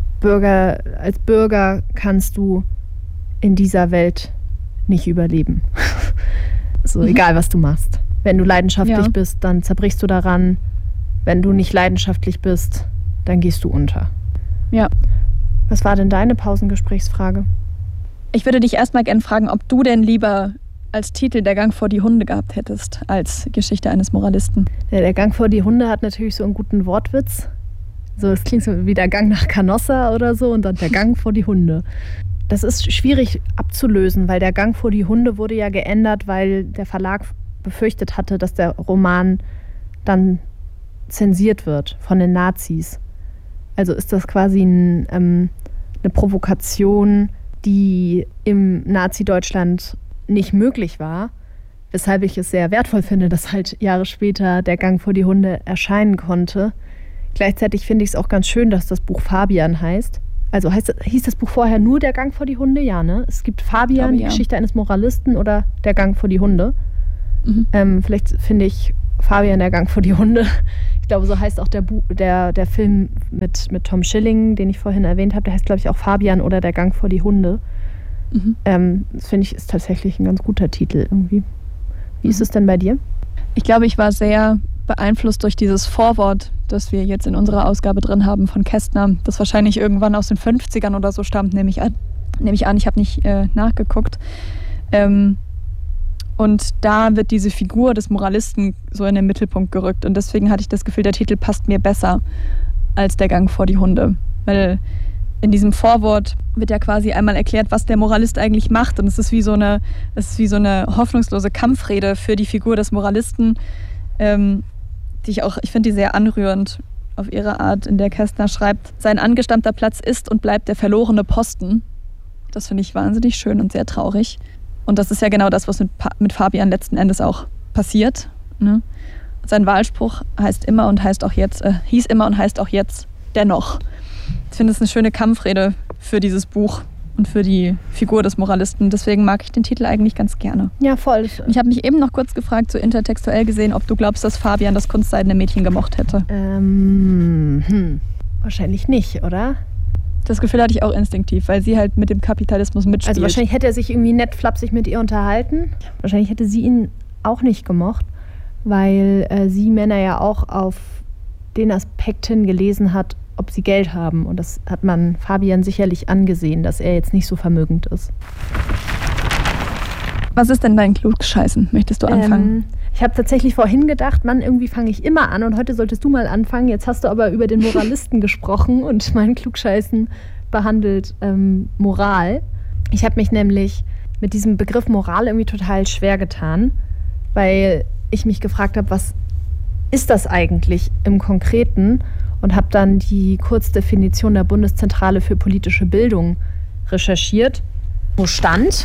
als Bürger kannst du in dieser Welt nicht überleben. So, egal was du machst. Wenn du leidenschaftlich bist, dann zerbrichst du daran. Wenn du nicht leidenschaftlich bist, dann gehst du unter. Ja. Was war denn deine Pausengesprächsfrage? Ich würde dich erstmal gerne fragen, ob du denn lieber als Titel Der Gang vor die Hunde gehabt hättest, als Geschichte eines Moralisten. Ja, Der Gang vor die Hunde hat natürlich so einen guten Wortwitz. So, es klingt so wie der Gang nach Canossa oder so und dann Der Gang vor die Hunde. Das ist schwierig abzulösen, weil Der Gang vor die Hunde wurde ja geändert, weil der Verlag befürchtet hatte, dass der Roman dann zensiert wird von den Nazis. Also ist das quasi eine Provokation, die im Nazi-Deutschland nicht möglich war, weshalb ich es sehr wertvoll finde, dass halt Jahre später Der Gang vor die Hunde erscheinen konnte. Gleichzeitig finde ich es auch ganz schön, dass das Buch Fabian heißt. Also hieß das Buch vorher nur Der Gang vor die Hunde? Ja, ne? Es gibt Fabian, die Geschichte eines Moralisten oder Der Gang vor die Hunde. Vielleicht finde ich Fabian, Der Gang vor die Hunde. Ich glaube, so heißt auch der Film mit Tom Schilling, den ich vorhin erwähnt habe. Der heißt, glaube ich, auch Fabian oder Der Gang vor die Hunde. Das finde ich ist tatsächlich ein ganz guter Titel irgendwie. Wie ist es denn bei dir? Ich glaube, ich war sehr beeinflusst durch dieses Vorwort, das wir jetzt in unserer Ausgabe drin haben von Kästner, das wahrscheinlich irgendwann aus den 50ern oder so stammt, nehme ich an. Ich habe nicht nachgeguckt. Und da wird diese Figur des Moralisten so in den Mittelpunkt gerückt. Und deswegen hatte ich das Gefühl, der Titel passt mir besser als Der Gang vor die Hunde. Weil in diesem Vorwort wird ja quasi einmal erklärt, was der Moralist eigentlich macht. Und es ist wie so eine hoffnungslose Kampfrede für die Figur des Moralisten, ich finde die sehr anrührend auf ihre Art, in der Kästner schreibt, sein angestammter Platz ist und bleibt der verlorene Posten. Das finde ich wahnsinnig schön und sehr traurig. Und das ist ja genau das, was mit Fabian letzten Endes auch passiert. Ne? Sein Wahlspruch hieß immer und heißt auch jetzt, dennoch. Ich finde es eine schöne Kampfrede für dieses Buch und für die Figur des Moralisten. Deswegen mag ich den Titel eigentlich ganz gerne. Ja, voll. Ich habe mich eben noch kurz gefragt, so intertextuell gesehen, ob du glaubst, dass Fabian das kunstseidene Mädchen gemocht hätte. Wahrscheinlich nicht, oder? Das Gefühl hatte ich auch instinktiv, weil sie halt mit dem Kapitalismus mitspielt. Also wahrscheinlich hätte er sich irgendwie nett flapsig mit ihr unterhalten. Wahrscheinlich hätte sie ihn auch nicht gemocht, weil sie Männer ja auch auf den Aspekt hin gelesen hat, ob sie Geld haben. Und das hat man Fabian sicherlich angesehen, dass er jetzt nicht so vermögend ist. Was ist denn dein Klugscheißen? Möchtest du anfangen? Ich habe tatsächlich vorhin gedacht, Mann, irgendwie fange ich immer an und heute solltest du mal anfangen. Jetzt hast du aber über den Moralisten gesprochen und mein Klugscheißen behandelt Moral. Ich habe mich nämlich mit diesem Begriff Moral irgendwie total schwer getan, weil ich mich gefragt habe, was ist das eigentlich im Konkreten? Und habe dann die Kurzdefinition der Bundeszentrale für politische Bildung recherchiert, wo stand: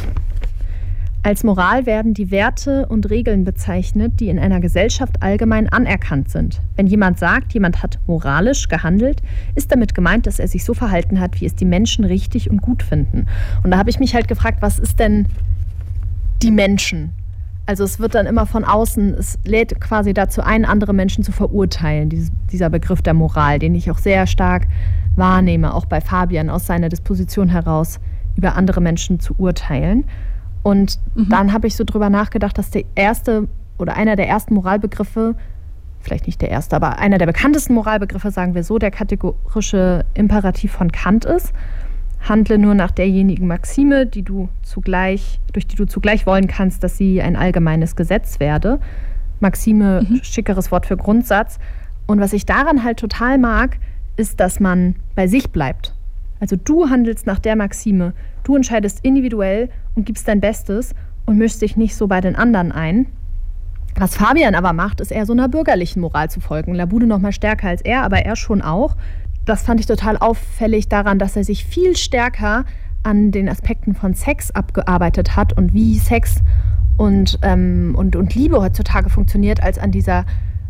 Als Moral werden die Werte und Regeln bezeichnet, die in einer Gesellschaft allgemein anerkannt sind. Wenn jemand sagt, jemand hat moralisch gehandelt, ist damit gemeint, dass er sich so verhalten hat, wie es die Menschen richtig und gut finden. Und da habe ich mich halt gefragt, was ist denn die Menschen? Also es wird dann immer von außen, es lädt quasi dazu ein, andere Menschen zu verurteilen, dieser Begriff der Moral, den ich auch sehr stark wahrnehme, auch bei Fabian aus seiner Disposition heraus, über andere Menschen zu urteilen. Und dann habe ich so drüber nachgedacht, dass der erste oder einer der ersten Moralbegriffe, vielleicht nicht der erste, aber einer der bekanntesten Moralbegriffe, sagen wir so, der kategorische Imperativ von Kant ist. Handle nur nach derjenigen Maxime, durch die du zugleich wollen kannst, dass sie ein allgemeines Gesetz werde. Maxime, schickeres Wort für Grundsatz. Und was ich daran halt total mag, ist, dass man bei sich bleibt. Also du handelst nach der Maxime, du entscheidest individuell und gibst dein Bestes und mischst dich nicht so bei den anderen ein. Was Fabian aber macht, ist eher so einer bürgerlichen Moral zu folgen. Labude noch mal stärker als er, aber er schon auch. Das fand ich total auffällig daran, dass er sich viel stärker an den Aspekten von Sex abgearbeitet hat und wie Sex und Liebe heutzutage funktioniert, als an dieser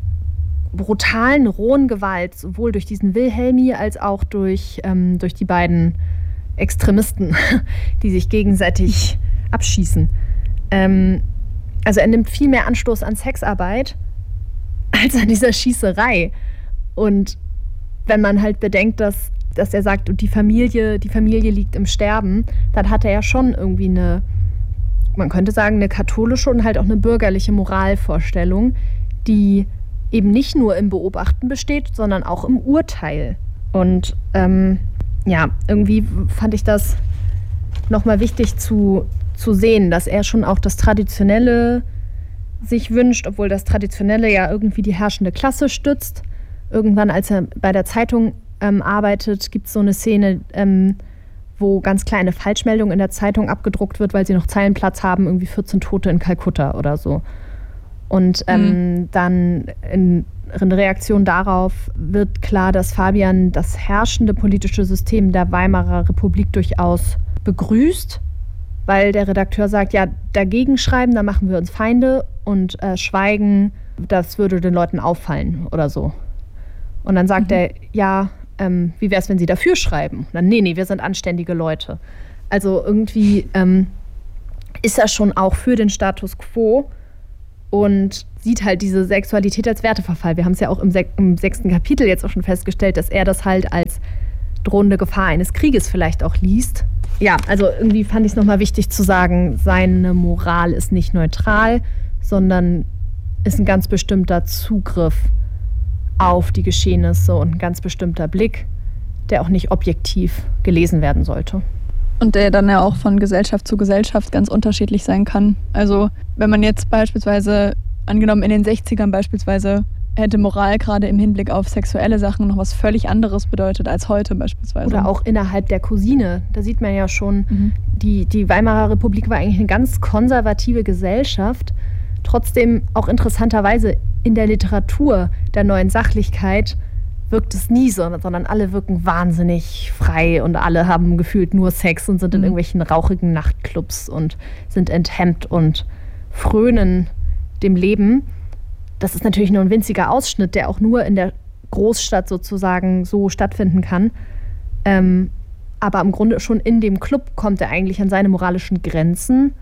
brutalen, rohen Gewalt, sowohl durch diesen Wilhelmi als auch durch die beiden Extremisten, die sich gegenseitig abschießen. Also er nimmt viel mehr Anstoß an Sexarbeit als an dieser Schießerei. Und wenn man halt bedenkt, dass er sagt, die Familie liegt im Sterben, dann hat er ja schon irgendwie man könnte sagen, eine katholische und halt auch eine bürgerliche Moralvorstellung, die eben nicht nur im Beobachten besteht, sondern auch im Urteil. Und irgendwie fand ich das nochmal wichtig zu sehen, dass er schon auch das Traditionelle sich wünscht, obwohl das Traditionelle ja irgendwie die herrschende Klasse stützt. Irgendwann, als er bei der Zeitung arbeitet, gibt es so eine Szene, wo ganz kleine Falschmeldungen in der Zeitung abgedruckt wird, weil sie noch Zeilenplatz haben, irgendwie 14 Tote in Kalkutta oder so. Und dann in Reaktion darauf wird klar, dass Fabian das herrschende politische System der Weimarer Republik durchaus begrüßt, weil der Redakteur sagt, ja, dagegen schreiben, da machen wir uns Feinde und schweigen, das würde den Leuten auffallen oder so. Und dann sagt er, ja, wie wäre es, wenn Sie dafür schreiben? Und dann, nee, wir sind anständige Leute. Also irgendwie ist er schon auch für den Status quo und sieht halt diese Sexualität als Werteverfall. Wir haben es ja auch im 6. Kapitel jetzt auch schon festgestellt, dass er das halt als drohende Gefahr eines Krieges vielleicht auch liest. Ja, also irgendwie fand ich es nochmal wichtig zu sagen, seine Moral ist nicht neutral, sondern ist ein ganz bestimmter Zugriff auf die Geschehnisse und ein ganz bestimmter Blick, der auch nicht objektiv gelesen werden sollte. Und der dann ja auch von Gesellschaft zu Gesellschaft ganz unterschiedlich sein kann. Also wenn man jetzt beispielsweise, angenommen in den 60ern beispielsweise, hätte Moral gerade im Hinblick auf sexuelle Sachen noch was völlig anderes bedeutet als heute beispielsweise. Oder auch innerhalb der Cousine. Da sieht man ja schon, die Weimarer Republik war eigentlich eine ganz konservative Gesellschaft. Trotzdem auch interessanterweise in der Literatur der neuen Sachlichkeit wirkt es nie so, sondern alle wirken wahnsinnig frei und alle haben gefühlt nur Sex und sind in irgendwelchen rauchigen Nachtclubs und sind enthemmt und frönen dem Leben. Das ist natürlich nur ein winziger Ausschnitt, der auch nur in der Großstadt sozusagen so stattfinden kann. Aber im Grunde schon in dem Club kommt er eigentlich an seine moralischen Grenzen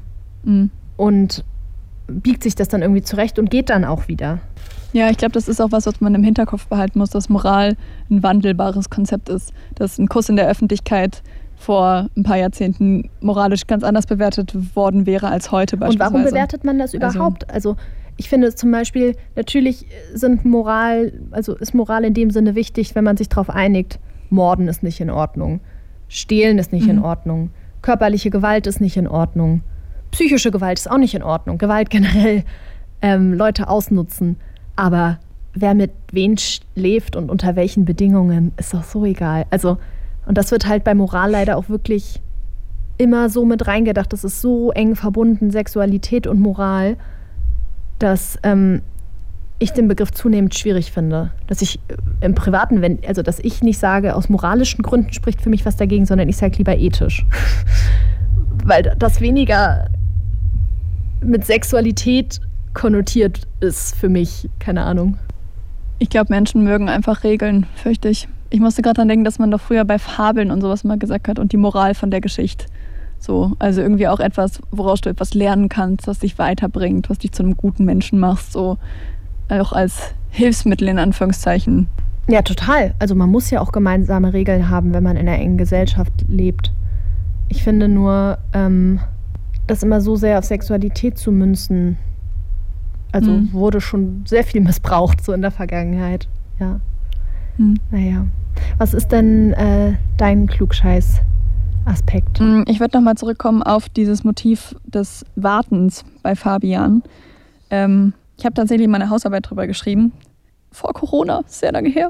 und biegt sich das dann irgendwie zurecht und geht dann auch wieder. Ja, ich glaube, das ist auch was man im Hinterkopf behalten muss, dass Moral ein wandelbares Konzept ist. Dass ein Kuss in der Öffentlichkeit vor ein paar Jahrzehnten moralisch ganz anders bewertet worden wäre als heute beispielsweise. Und warum bewertet man das überhaupt? Also ich finde zum Beispiel, natürlich ist Moral in dem Sinne wichtig, wenn man sich darauf einigt, Morden ist nicht in Ordnung, Stehlen ist nicht in Ordnung, körperliche Gewalt ist nicht in Ordnung, psychische Gewalt ist auch nicht in Ordnung, Gewalt generell, Leute ausnutzen. Aber wer mit wen schläft und unter welchen Bedingungen, ist doch so egal. Also, und das wird halt bei Moral leider auch wirklich immer so mit reingedacht. Das ist so eng verbunden, Sexualität und Moral, dass ich den Begriff zunehmend schwierig finde. Dass ich im Privaten, dass ich nicht sage, aus moralischen Gründen spricht für mich was dagegen, sondern ich sage lieber ethisch. Weil das weniger mit Sexualität konnotiert ist für mich, keine Ahnung. Ich glaube, Menschen mögen einfach Regeln, fürchte ich. Ich musste gerade dran denken, dass man doch früher bei Fabeln und sowas mal gesagt hat und die Moral von der Geschichte. So, also irgendwie auch etwas, woraus du etwas lernen kannst, was dich weiterbringt, was dich zu einem guten Menschen machst, so auch als Hilfsmittel in Anführungszeichen. Ja, total. Also man muss ja auch gemeinsame Regeln haben, wenn man in einer engen Gesellschaft lebt. Ich finde nur, das immer so sehr auf Sexualität zu münzen, wurde schon sehr viel missbraucht, so in der Vergangenheit. Ja. Naja. Was ist denn dein Klugscheiß-Aspekt? Ich würde nochmal zurückkommen auf dieses Motiv des Wartens bei Fabian. Ich habe tatsächlich meine Hausarbeit drüber geschrieben. Vor Corona, sehr lange her.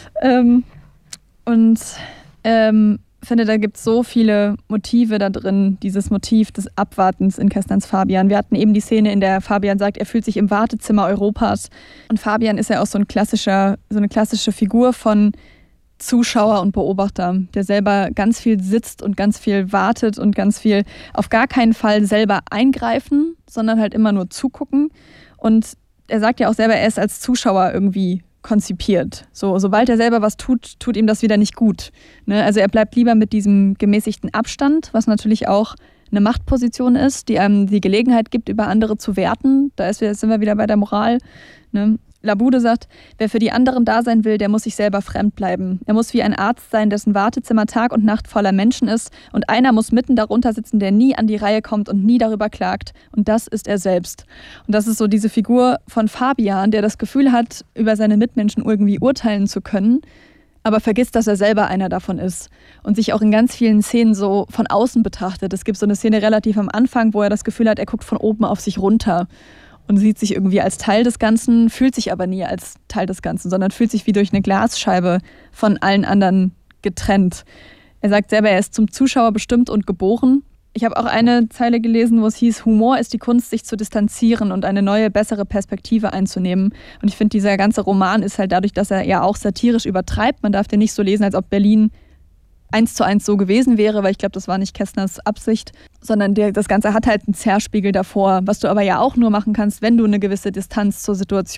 Finde, da gibt es so viele Motive da drin, dieses Motiv des Abwartens in Kästnerns Fabian. Wir hatten eben die Szene, in der Fabian sagt, er fühlt sich im Wartezimmer Europas. Und Fabian ist ja auch so eine klassische Figur von Zuschauer und Beobachter, der selber ganz viel sitzt und ganz viel wartet und ganz viel auf gar keinen Fall selber eingreifen, sondern halt immer nur zugucken. Und er sagt ja auch selber, er ist als Zuschauer irgendwie konzipiert. Sobald er selber was tut ihm das wieder nicht gut. Ne? Also er bleibt lieber mit diesem gemäßigten Abstand, was natürlich auch eine Machtposition ist, die einem die Gelegenheit gibt, über andere zu werten. Sind wir wieder bei der Moral. Ne? Labude sagt, wer für die anderen da sein will, der muss sich selber fremd bleiben. Er muss wie ein Arzt sein, dessen Wartezimmer Tag und Nacht voller Menschen ist, und einer muss mitten darunter sitzen, der nie an die Reihe kommt und nie darüber klagt, und das ist er selbst. Und das ist so diese Figur von Fabian, der das Gefühl hat, über seine Mitmenschen irgendwie urteilen zu können, aber vergisst, dass er selber einer davon ist und sich auch in ganz vielen Szenen so von außen betrachtet. Es gibt so eine Szene relativ am Anfang, wo er das Gefühl hat, er guckt von oben auf sich runter und sieht sich irgendwie als Teil des Ganzen, fühlt sich aber nie als Teil des Ganzen, sondern fühlt sich wie durch eine Glasscheibe von allen anderen getrennt. Er sagt selber, er ist zum Zuschauer bestimmt und geboren. Ich habe auch eine Zeile gelesen, wo es hieß, Humor ist die Kunst, sich zu distanzieren und eine neue, bessere Perspektive einzunehmen. Und ich finde, dieser ganze Roman ist halt dadurch, dass er ja auch satirisch übertreibt. Man darf den nicht so lesen, als ob Berlin 1:1 so gewesen wäre, weil ich glaube, das war nicht Kästners Absicht, sondern das Ganze hat halt einen Zerrspiegel davor, was du aber ja auch nur machen kannst, wenn du eine gewisse Distanz zur Situation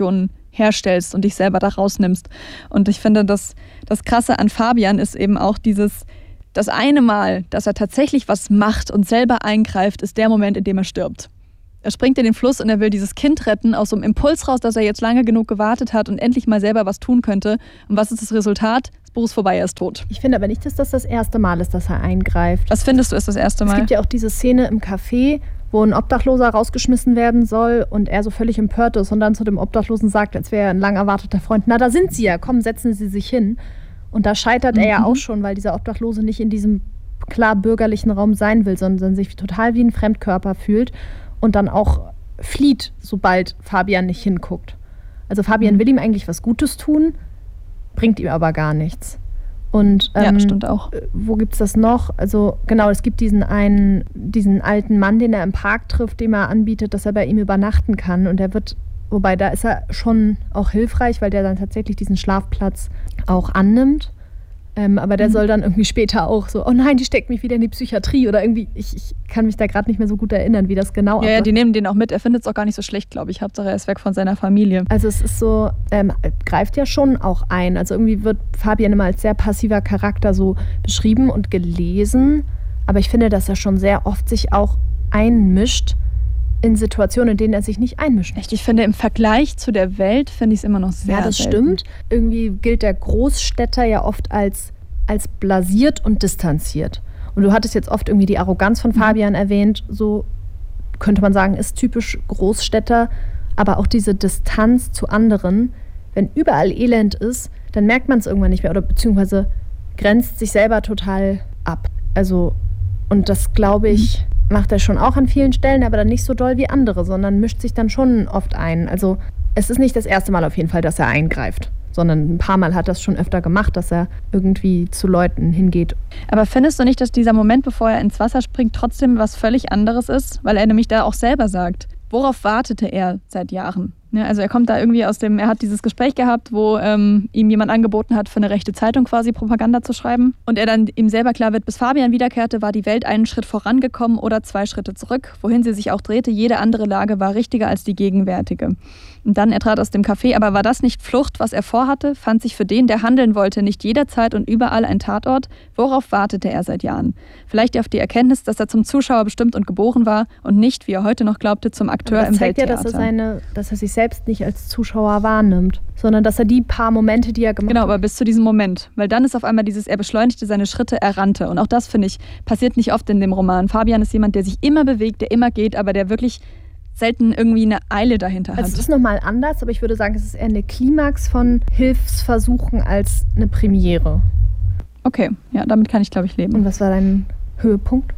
herstellst und dich selber da rausnimmst. Und ich finde, das Krasse an Fabian ist eben auch das eine Mal, dass er tatsächlich was macht und selber eingreift, ist der Moment, in dem er stirbt. Er springt in den Fluss und er will dieses Kind retten, aus so einem Impuls raus, dass er jetzt lange genug gewartet hat und endlich mal selber was tun könnte. Und was ist das Resultat? Das Buch ist vorbei, er ist tot. Ich finde aber nicht, dass das erste Mal ist, dass er eingreift. Was findest du, ist das erste Mal? Es gibt ja auch diese Szene im Café, wo ein Obdachloser rausgeschmissen werden soll und er so völlig empört ist und dann zu dem Obdachlosen sagt, als wäre er ein lang erwarteter Freund, na, da sind Sie ja, komm, setzen Sie sich hin. Und da scheitert er ja auch schon, weil dieser Obdachlose nicht in diesem klar bürgerlichen Raum sein will, sondern sich total wie ein Fremdkörper fühlt und dann auch flieht, sobald Fabian nicht hinguckt. Also Fabian will ihm eigentlich was Gutes tun, bringt ihm aber gar nichts. Und ja, das stimmt auch. Wo gibt's das noch? Also genau, es gibt diesen alten Mann, den er im Park trifft, dem er anbietet, dass er bei ihm übernachten kann. Und er wird, wobei da ist er schon auch hilfreich, weil der dann tatsächlich diesen Schlafplatz auch annimmt. Aber der soll dann irgendwie später auch so, oh nein, die steckt mich wieder in die Psychiatrie oder irgendwie, ich kann mich da gerade nicht mehr so gut erinnern, wie das genau abläuft. Ja, die nehmen den auch mit. Er findet es auch gar nicht so schlecht, glaube ich. Hauptsache er ist weg von seiner Familie. Also es ist so, greift ja schon auch ein. Also irgendwie wird Fabian immer als sehr passiver Charakter so beschrieben und gelesen. Aber ich finde, dass er schon sehr oft sich auch einmischt in Situationen, in denen er sich nicht einmischt. Echt, ich finde, im Vergleich zu der Welt finde ich es immer noch sehr Ja, das selten. Stimmt. Irgendwie gilt der Großstädter ja oft als blasiert und distanziert. Und du hattest jetzt oft irgendwie die Arroganz von Fabian erwähnt, so könnte man sagen, ist typisch Großstädter, aber auch diese Distanz zu anderen. Wenn überall Elend ist, dann merkt man es irgendwann nicht mehr oder beziehungsweise grenzt sich selber total ab. Also, und das, glaube ich, macht er schon auch an vielen Stellen, aber dann nicht so doll wie andere, sondern mischt sich dann schon oft ein. Also es ist nicht das erste Mal auf jeden Fall, dass er eingreift, sondern ein paar Mal hat er es schon öfter gemacht, dass er irgendwie zu Leuten hingeht. Aber findest du nicht, dass dieser Moment, bevor er ins Wasser springt, trotzdem was völlig anderes ist? Weil er nämlich da auch selber sagt, worauf wartete er seit Jahren? Ja, also er kommt da irgendwie er hat dieses Gespräch gehabt, wo ihm jemand angeboten hat, für eine rechte Zeitung quasi Propaganda zu schreiben. Und er dann ihm selber klar wird, bis Fabian wiederkehrte, war die Welt einen Schritt vorangekommen oder 2 Schritte zurück. Wohin sie sich auch drehte, jede andere Lage war richtiger als die gegenwärtige. Und dann, er trat aus dem Café, aber war das nicht Flucht, was er vorhatte? Fand sich für den, der handeln wollte, nicht jederzeit und überall ein Tatort? Worauf wartete er seit Jahren? Vielleicht auf die Erkenntnis, dass er zum Zuschauer bestimmt und geboren war und nicht, wie er heute noch glaubte, zum Akteur im Welttheater. Das zeigt ja, dass er sich selbst nicht als Zuschauer wahrnimmt, sondern dass er die paar Momente, die er gemacht hat. Genau, aber bis zu diesem Moment. Weil dann ist auf einmal er beschleunigte seine Schritte, er rannte. Und auch das, finde ich, passiert nicht oft in dem Roman. Fabian ist jemand, der sich immer bewegt, der immer geht, aber der wirklich selten irgendwie eine Eile dahinter hat. Also es ist nochmal anders, aber ich würde sagen, es ist eher eine Klimax von Hilfsversuchen als eine Premiere. Okay, ja, damit kann ich, glaube ich, leben. Und was war dein Höhepunkt?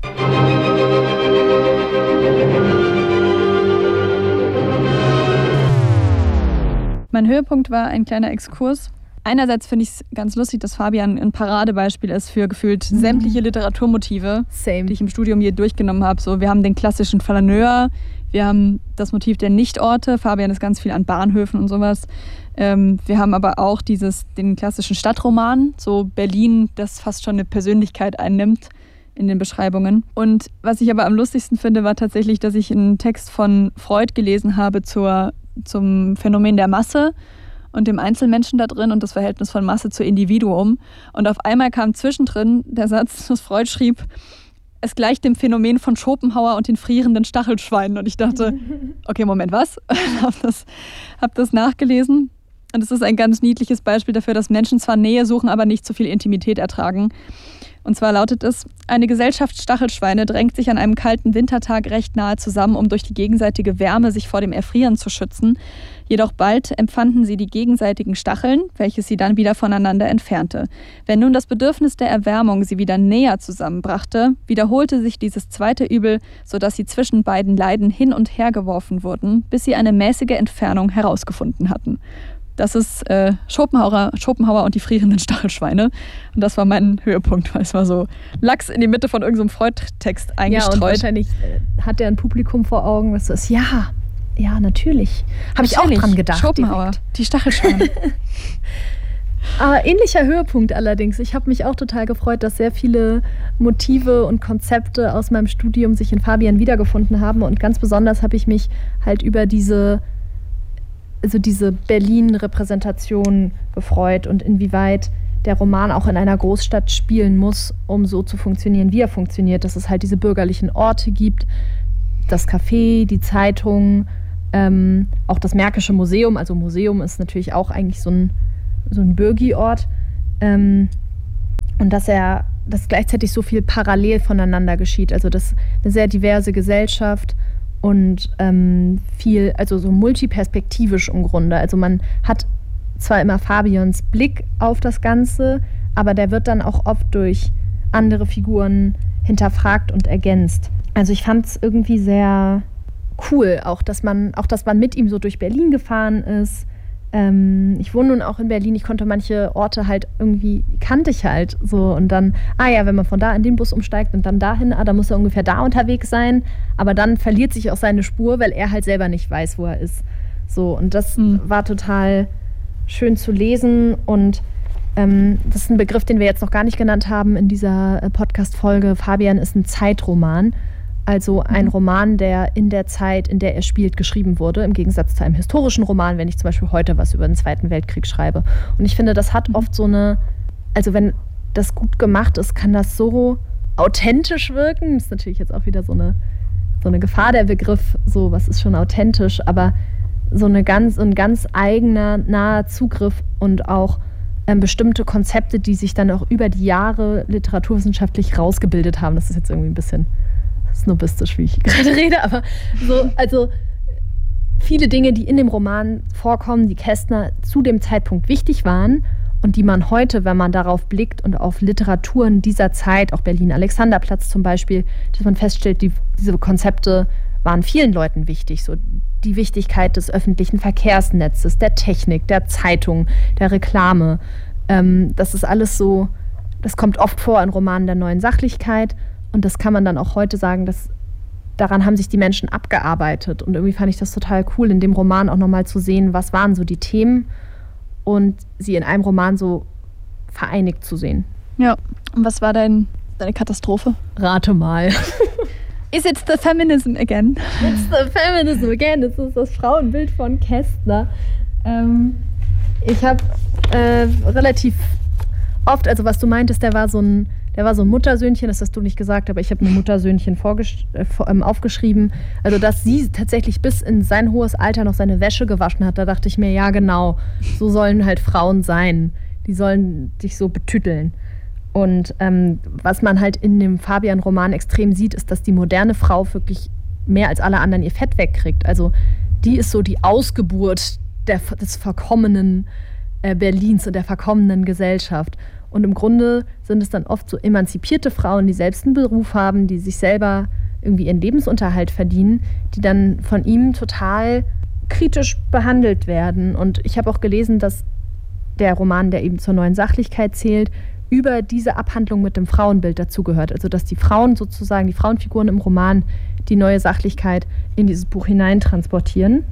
Mein Höhepunkt war ein kleiner Exkurs. Einerseits finde ich es ganz lustig, dass Fabian ein Paradebeispiel ist für gefühlt sämtliche Literaturmotive, die ich im Studium hier durchgenommen habe. So, wir haben den klassischen Flaneur, wir haben das Motiv der Nichtorte. Fabian ist ganz viel an Bahnhöfen und sowas. Wir haben aber auch den klassischen Stadtroman, so Berlin, das fast schon eine Persönlichkeit einnimmt in den Beschreibungen. Und was ich aber am lustigsten finde, war tatsächlich, dass ich einen Text von Freud gelesen habe zum Phänomen der Masse und dem Einzelmenschen da drin und das Verhältnis von Masse zu Individuum. Und auf einmal kam zwischendrin der Satz, dass Freud schrieb, es gleicht dem Phänomen von Schopenhauer und den frierenden Stachelschweinen. Und ich dachte, okay, Moment, was? Hab das nachgelesen. Und es ist ein ganz niedliches Beispiel dafür, dass Menschen zwar Nähe suchen, aber nicht zu viel Intimität ertragen. Und zwar lautet es, eine Gesellschaft Stachelschweine drängt sich an einem kalten Wintertag recht nahe zusammen, um durch die gegenseitige Wärme sich vor dem Erfrieren zu schützen. Jedoch bald empfanden sie die gegenseitigen Stacheln, welches sie dann wieder voneinander entfernte. Wenn nun das Bedürfnis der Erwärmung sie wieder näher zusammenbrachte, wiederholte sich dieses zweite Übel, sodass sie zwischen beiden Leiden hin und her geworfen wurden, bis sie eine mäßige Entfernung herausgefunden hatten. Das ist Schopenhauer und die frierenden Stachelschweine. Und das war mein Höhepunkt, weil es war so Lachs in die Mitte von irgendeinem Freud-Text eingestreut. Ja, und wahrscheinlich hat er ein Publikum vor Augen, das ist, ja, natürlich. Habe ich auch dran gedacht. Schopenhauer, direkt. Die Stachelschweine. Aber ähnlicher Höhepunkt allerdings. Ich habe mich auch total gefreut, dass sehr viele Motive und Konzepte aus meinem Studium sich in Fabian wiedergefunden haben. Und ganz besonders habe ich mich halt über diese also diese Berlin-Repräsentation gefreut und inwieweit der Roman auch in einer Großstadt spielen muss, um so zu funktionieren, wie er funktioniert, dass es halt diese bürgerlichen Orte gibt, das Café, die Zeitung, auch das Märkische Museum. Also Museum ist natürlich auch eigentlich so ein Bürgi-Ort. Und dass gleichzeitig so viel parallel voneinander geschieht. Also das eine sehr diverse Gesellschaft und viel, also so multiperspektivisch im Grunde. Also man hat zwar immer Fabians Blick auf das Ganze, aber der wird dann auch oft durch andere Figuren hinterfragt und ergänzt. Also ich fand es irgendwie sehr cool, auch dass man mit ihm so durch Berlin gefahren ist. Ich wohne nun auch in Berlin, ich konnte manche Orte halt irgendwie, kannte ich halt so und dann, wenn man von da in den Bus umsteigt und dann dahin, da muss er ungefähr da unterwegs sein, aber dann verliert sich auch seine Spur, weil er halt selber nicht weiß, wo er ist. So, und das war total schön zu lesen und das ist ein Begriff, den wir jetzt noch gar nicht genannt haben in dieser Podcast-Folge. Fabian ist ein Zeitroman. Also ein Roman, der in der Zeit, in der er spielt, geschrieben wurde, im Gegensatz zu einem historischen Roman, wenn ich zum Beispiel heute was über den Zweiten Weltkrieg schreibe. Und ich finde, das hat oft so eine, also wenn das gut gemacht ist, kann das so authentisch wirken. Das ist natürlich jetzt auch wieder so eine Gefahr, der Begriff, so was ist schon authentisch, aber so ein ganz eigener, naher Zugriff und auch bestimmte Konzepte, die sich dann auch über die Jahre literaturwissenschaftlich rausgebildet haben. Das ist jetzt irgendwie ein bisschen snobistisch, wie ich gerade rede, aber so, also viele Dinge, die in dem Roman vorkommen, die Kästner zu dem Zeitpunkt wichtig waren und die man heute, wenn man darauf blickt und auf Literaturen dieser Zeit, auch Berlin-Alexanderplatz zum Beispiel, dass man feststellt, diese Konzepte waren vielen Leuten wichtig. So die Wichtigkeit des öffentlichen Verkehrsnetzes, der Technik, der Zeitung, der Reklame. Das ist alles so, das kommt oft vor in Romanen der neuen Sachlichkeit. Und das kann man dann auch heute sagen, dass daran haben sich die Menschen abgearbeitet. Und irgendwie fand ich das total cool, in dem Roman auch nochmal zu sehen, was waren so die Themen und sie in einem Roman so vereinigt zu sehen. Ja, und was war deine Katastrophe? Rate mal. Is it the feminism again? It's the feminism again. Das ist das Frauenbild von Kästner. Ich habe relativ oft, also was du meintest, der war so ein Muttersöhnchen, das hast du nicht gesagt, aber ich habe ein Muttersöhnchen aufgeschrieben. Also, dass sie tatsächlich bis in sein hohes Alter noch seine Wäsche gewaschen hat, da dachte ich mir, ja genau, so sollen halt Frauen sein. Die sollen dich so betüteln. Und was man halt in dem Fabian-Roman extrem sieht, ist, dass die moderne Frau wirklich mehr als alle anderen ihr Fett wegkriegt. Also die ist so die Ausgeburt des verkommenen Berlins und der verkommenen Gesellschaft. Und im Grunde sind es dann oft so emanzipierte Frauen, die selbst einen Beruf haben, die sich selber irgendwie ihren Lebensunterhalt verdienen, die dann von ihm total kritisch behandelt werden. Und ich habe auch gelesen, dass der Roman, der eben zur neuen Sachlichkeit zählt, über diese Abhandlung mit dem Frauenbild dazugehört. Also dass die Frauen sozusagen, die Frauenfiguren im Roman, die neue Sachlichkeit in dieses Buch hineintransportieren.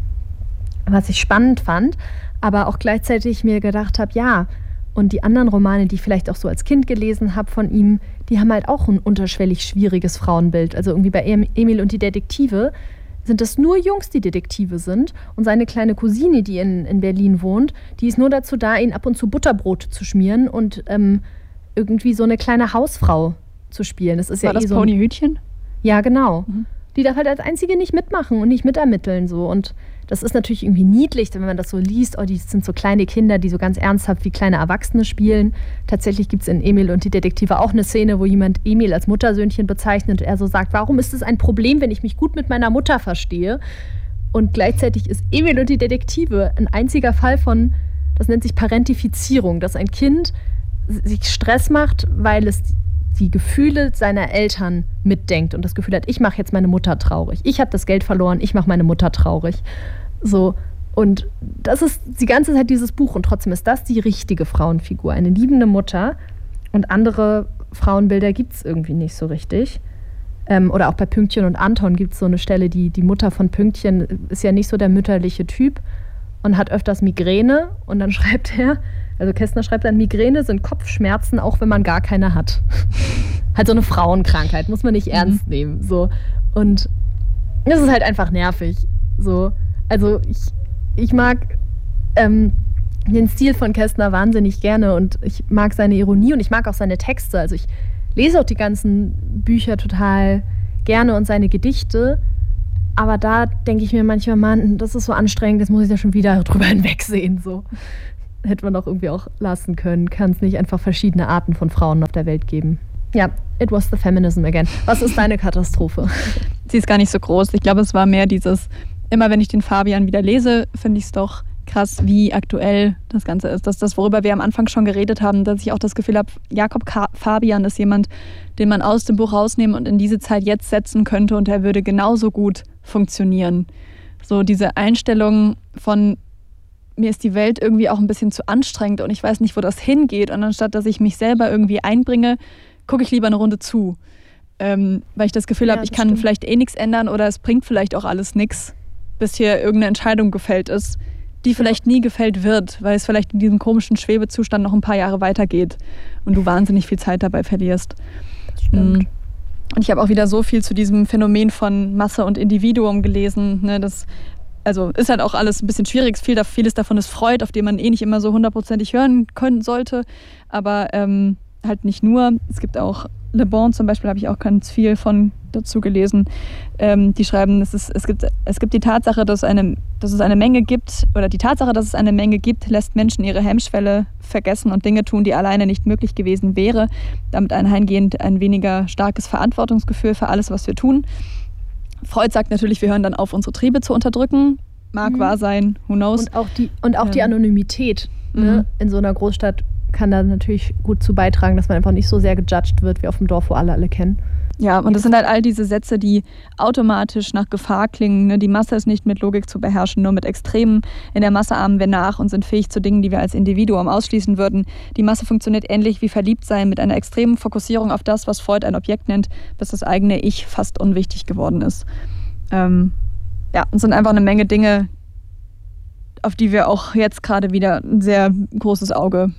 Was ich spannend fand, aber auch gleichzeitig mir gedacht habe, ja, und die anderen Romane, die ich vielleicht auch so als Kind gelesen habe von ihm, die haben halt auch ein unterschwellig schwieriges Frauenbild. Also irgendwie bei Emil und die Detektive sind das nur Jungs, die Detektive sind. Und seine kleine Cousine, die in Berlin wohnt, die ist nur dazu da, ihn ab und zu Butterbrot zu schmieren und irgendwie so eine kleine Hausfrau zu spielen. Das ist War ja das Ponyhütchen? Ja, genau. Die darf halt als Einzige nicht mitmachen und nicht mitermitteln. So. Und das ist natürlich irgendwie niedlich, wenn man das so liest. Oh, die sind so kleine Kinder, die so ganz ernsthaft wie kleine Erwachsene spielen. Tatsächlich gibt es in Emil und die Detektive auch eine Szene, wo jemand Emil als Muttersöhnchen bezeichnet und er so sagt, warum ist es ein Problem, wenn ich mich gut mit meiner Mutter verstehe? Und gleichzeitig ist Emil und die Detektive ein einziger Fall von, das nennt sich Parentifizierung, dass ein Kind sich Stress macht, weil es die Gefühle seiner Eltern mitdenkt und das Gefühl hat, ich mache jetzt meine Mutter traurig. Ich habe das Geld verloren, ich mache meine Mutter traurig. So. Und das ist die ganze Zeit dieses Buch und trotzdem ist das die richtige Frauenfigur, eine liebende Mutter. Und andere Frauenbilder gibt es irgendwie nicht so richtig. Oder auch bei Pünktchen und Anton gibt es so eine Stelle, die Mutter von Pünktchen ist ja nicht so der mütterliche Typ und hat öfters Migräne und dann schreibt er, also Kästner schreibt dann, Migräne sind Kopfschmerzen, auch wenn man gar keine hat. Halt so eine Frauenkrankheit, muss man nicht ernst nehmen. So. Und das ist halt einfach nervig. So. Also ich mag den Stil von Kästner wahnsinnig gerne und ich mag seine Ironie und ich mag auch seine Texte. Also ich lese auch die ganzen Bücher total gerne und seine Gedichte. Aber da denke ich mir manchmal, Mann, das ist so anstrengend, jetzt muss ich da schon wieder drüber hinwegsehen. So. Hätte man doch irgendwie auch lassen können. Kann es nicht einfach verschiedene Arten von Frauen auf der Welt geben? Ja, it was the feminism again. Was ist deine Katastrophe? Sie ist gar nicht so groß. Ich glaube, es war mehr dieses, immer wenn ich den Fabian wieder lese, finde ich es doch krass, wie aktuell das Ganze ist. Das, worüber wir am Anfang schon geredet haben, dass ich auch das Gefühl habe, Jakob Fabian ist jemand, den man aus dem Buch rausnehmen und in diese Zeit jetzt setzen könnte und er würde genauso gut funktionieren. So diese Einstellung von, mir ist die Welt irgendwie auch ein bisschen zu anstrengend und ich weiß nicht, wo das hingeht und anstatt, dass ich mich selber irgendwie einbringe, gucke ich lieber eine Runde zu. Weil ich das Gefühl habe, ich kann vielleicht eh nichts ändern oder es bringt vielleicht auch alles nichts, bis hier irgendeine Entscheidung gefällt ist, die vielleicht nie gefällt wird, weil es vielleicht in diesem komischen Schwebezustand noch ein paar Jahre weitergeht und du wahnsinnig viel Zeit dabei verlierst. Das stimmt. Und ich habe auch wieder so viel zu diesem Phänomen von Masse und Individuum gelesen. Ne? Das also ist halt auch alles ein bisschen schwierig. Vieles davon ist Freud, auf den man eh nicht immer so hundertprozentig hören können sollte. Aber halt nicht nur. Es gibt auch Le Bon zum Beispiel, habe ich auch ganz viel von dazu gelesen. Die schreiben, es gibt die Tatsache, dass es eine Menge gibt, oder die Tatsache, dass es eine Menge gibt, lässt Menschen ihre Hemmschwelle vergessen und Dinge tun, die alleine nicht möglich gewesen wäre. Damit einhergehend ein weniger starkes Verantwortungsgefühl für alles, was wir tun. Freud sagt natürlich, wir hören dann auf, unsere Triebe zu unterdrücken. Mag wahr sein, who knows. Und auch die Anonymität ne? In so einer Großstadt kann da natürlich gut zu beitragen, dass man einfach nicht so sehr gejudged wird wie auf dem Dorf, wo alle kennen. Ja, und das sind halt all diese Sätze, die automatisch nach Gefahr klingen. Ne? Die Masse ist nicht mit Logik zu beherrschen, nur mit Extremen. In der Masse ahmen wir nach und sind fähig zu Dingen, die wir als Individuum ausschließen würden. Die Masse funktioniert ähnlich wie Verliebtsein mit einer extremen Fokussierung auf das, was Freud ein Objekt nennt, bis das eigene Ich fast unwichtig geworden ist. Ja, es sind einfach eine Menge Dinge, auf die wir auch jetzt gerade wieder ein sehr großes Auge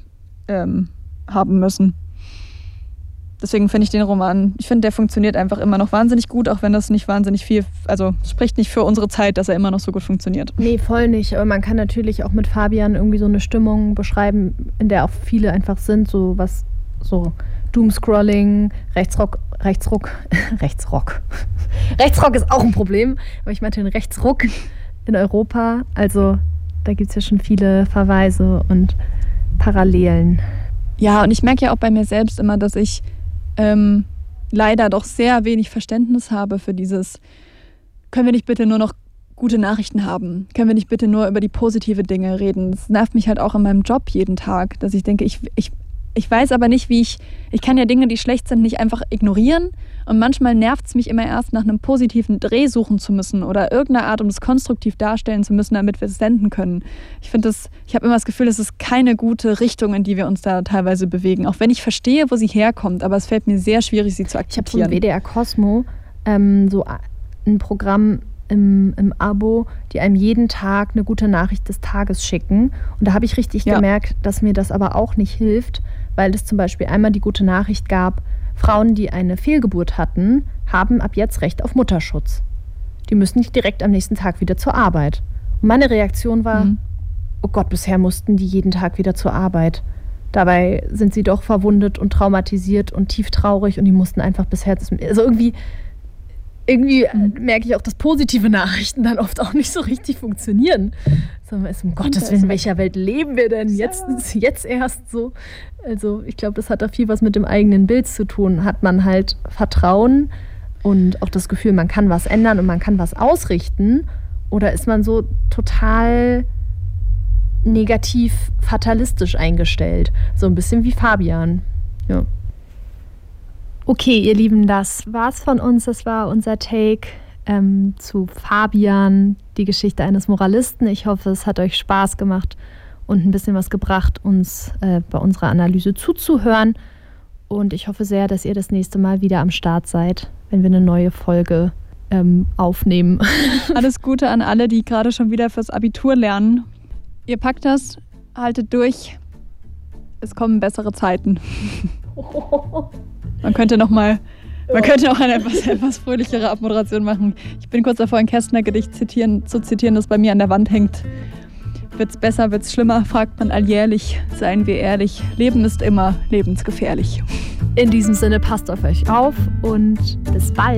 haben müssen. Deswegen finde ich den Roman, der funktioniert einfach immer noch wahnsinnig gut, auch wenn das nicht wahnsinnig viel, also spricht nicht für unsere Zeit, dass er immer noch so gut funktioniert. Nee, voll nicht. Aber man kann natürlich auch mit Fabian irgendwie so eine Stimmung beschreiben, in der auch viele einfach sind, so Doomscrolling, Rechtsrock. Rechtsrock ist auch ein Problem, aber ich meinte den Rechtsruck in Europa. Also da gibt es ja schon viele Verweise und Parallelen. Ja, und ich merke ja auch bei mir selbst immer, dass ich leider doch sehr wenig Verständnis habe für dieses, können wir nicht bitte nur noch gute Nachrichten haben? Können wir nicht bitte nur über die positive Dinge reden? Das nervt mich halt auch in meinem Job jeden Tag, dass ich denke, ich weiß aber nicht, wie ich kann ja Dinge, die schlecht sind, nicht einfach ignorieren und manchmal nervt es mich immer erst, nach einem positiven Dreh suchen zu müssen oder irgendeine Art, um es konstruktiv darstellen zu müssen, damit wir es senden können. Ich habe immer das Gefühl, es ist keine gute Richtung, in die wir uns da teilweise bewegen, auch wenn ich verstehe, wo sie herkommt, aber es fällt mir sehr schwierig, sie zu akzeptieren. Ich habe vom WDR Cosmo so ein Programm im Abo, die einem jeden Tag eine gute Nachricht des Tages schicken. Und da habe ich richtig gemerkt, dass mir das aber auch nicht hilft, weil es zum Beispiel einmal die gute Nachricht gab, Frauen, die eine Fehlgeburt hatten, haben ab jetzt Recht auf Mutterschutz. Die müssen nicht direkt am nächsten Tag wieder zur Arbeit. Und meine Reaktion war, oh Gott, bisher mussten die jeden Tag wieder zur Arbeit. Dabei sind sie doch verwundet und traumatisiert und tief traurig und die mussten einfach bisher... Also irgendwie merke ich auch, dass positive Nachrichten dann oft auch nicht so richtig funktionieren. Sondern um Gottes Willen, in welcher Welt leben wir denn jetzt erst so? Also ich glaube, das hat da viel was mit dem eigenen Bild zu tun. Hat man halt Vertrauen und auch das Gefühl, man kann was ändern und man kann was ausrichten? Oder ist man so total negativ fatalistisch eingestellt? So ein bisschen wie Fabian. Ja. Okay, ihr Lieben, das war's von uns. Das war unser Take zu Fabian, die Geschichte eines Moralisten. Ich hoffe, es hat euch Spaß gemacht und ein bisschen was gebracht, uns bei unserer Analyse zuzuhören. Und ich hoffe sehr, dass ihr das nächste Mal wieder am Start seid, wenn wir eine neue Folge aufnehmen. Alles Gute an alle, die gerade schon wieder fürs Abitur lernen. Ihr packt das, haltet durch. Es kommen bessere Zeiten. Man könnte noch eine etwas fröhlichere Abmoderation machen. Ich bin kurz davor, ein Kästner-Gedicht zu zitieren, das bei mir an der Wand hängt. Wird's besser, wird's schlimmer, fragt man alljährlich. Seien wir ehrlich, Leben ist immer lebensgefährlich. In diesem Sinne, passt auf euch auf und bis bald.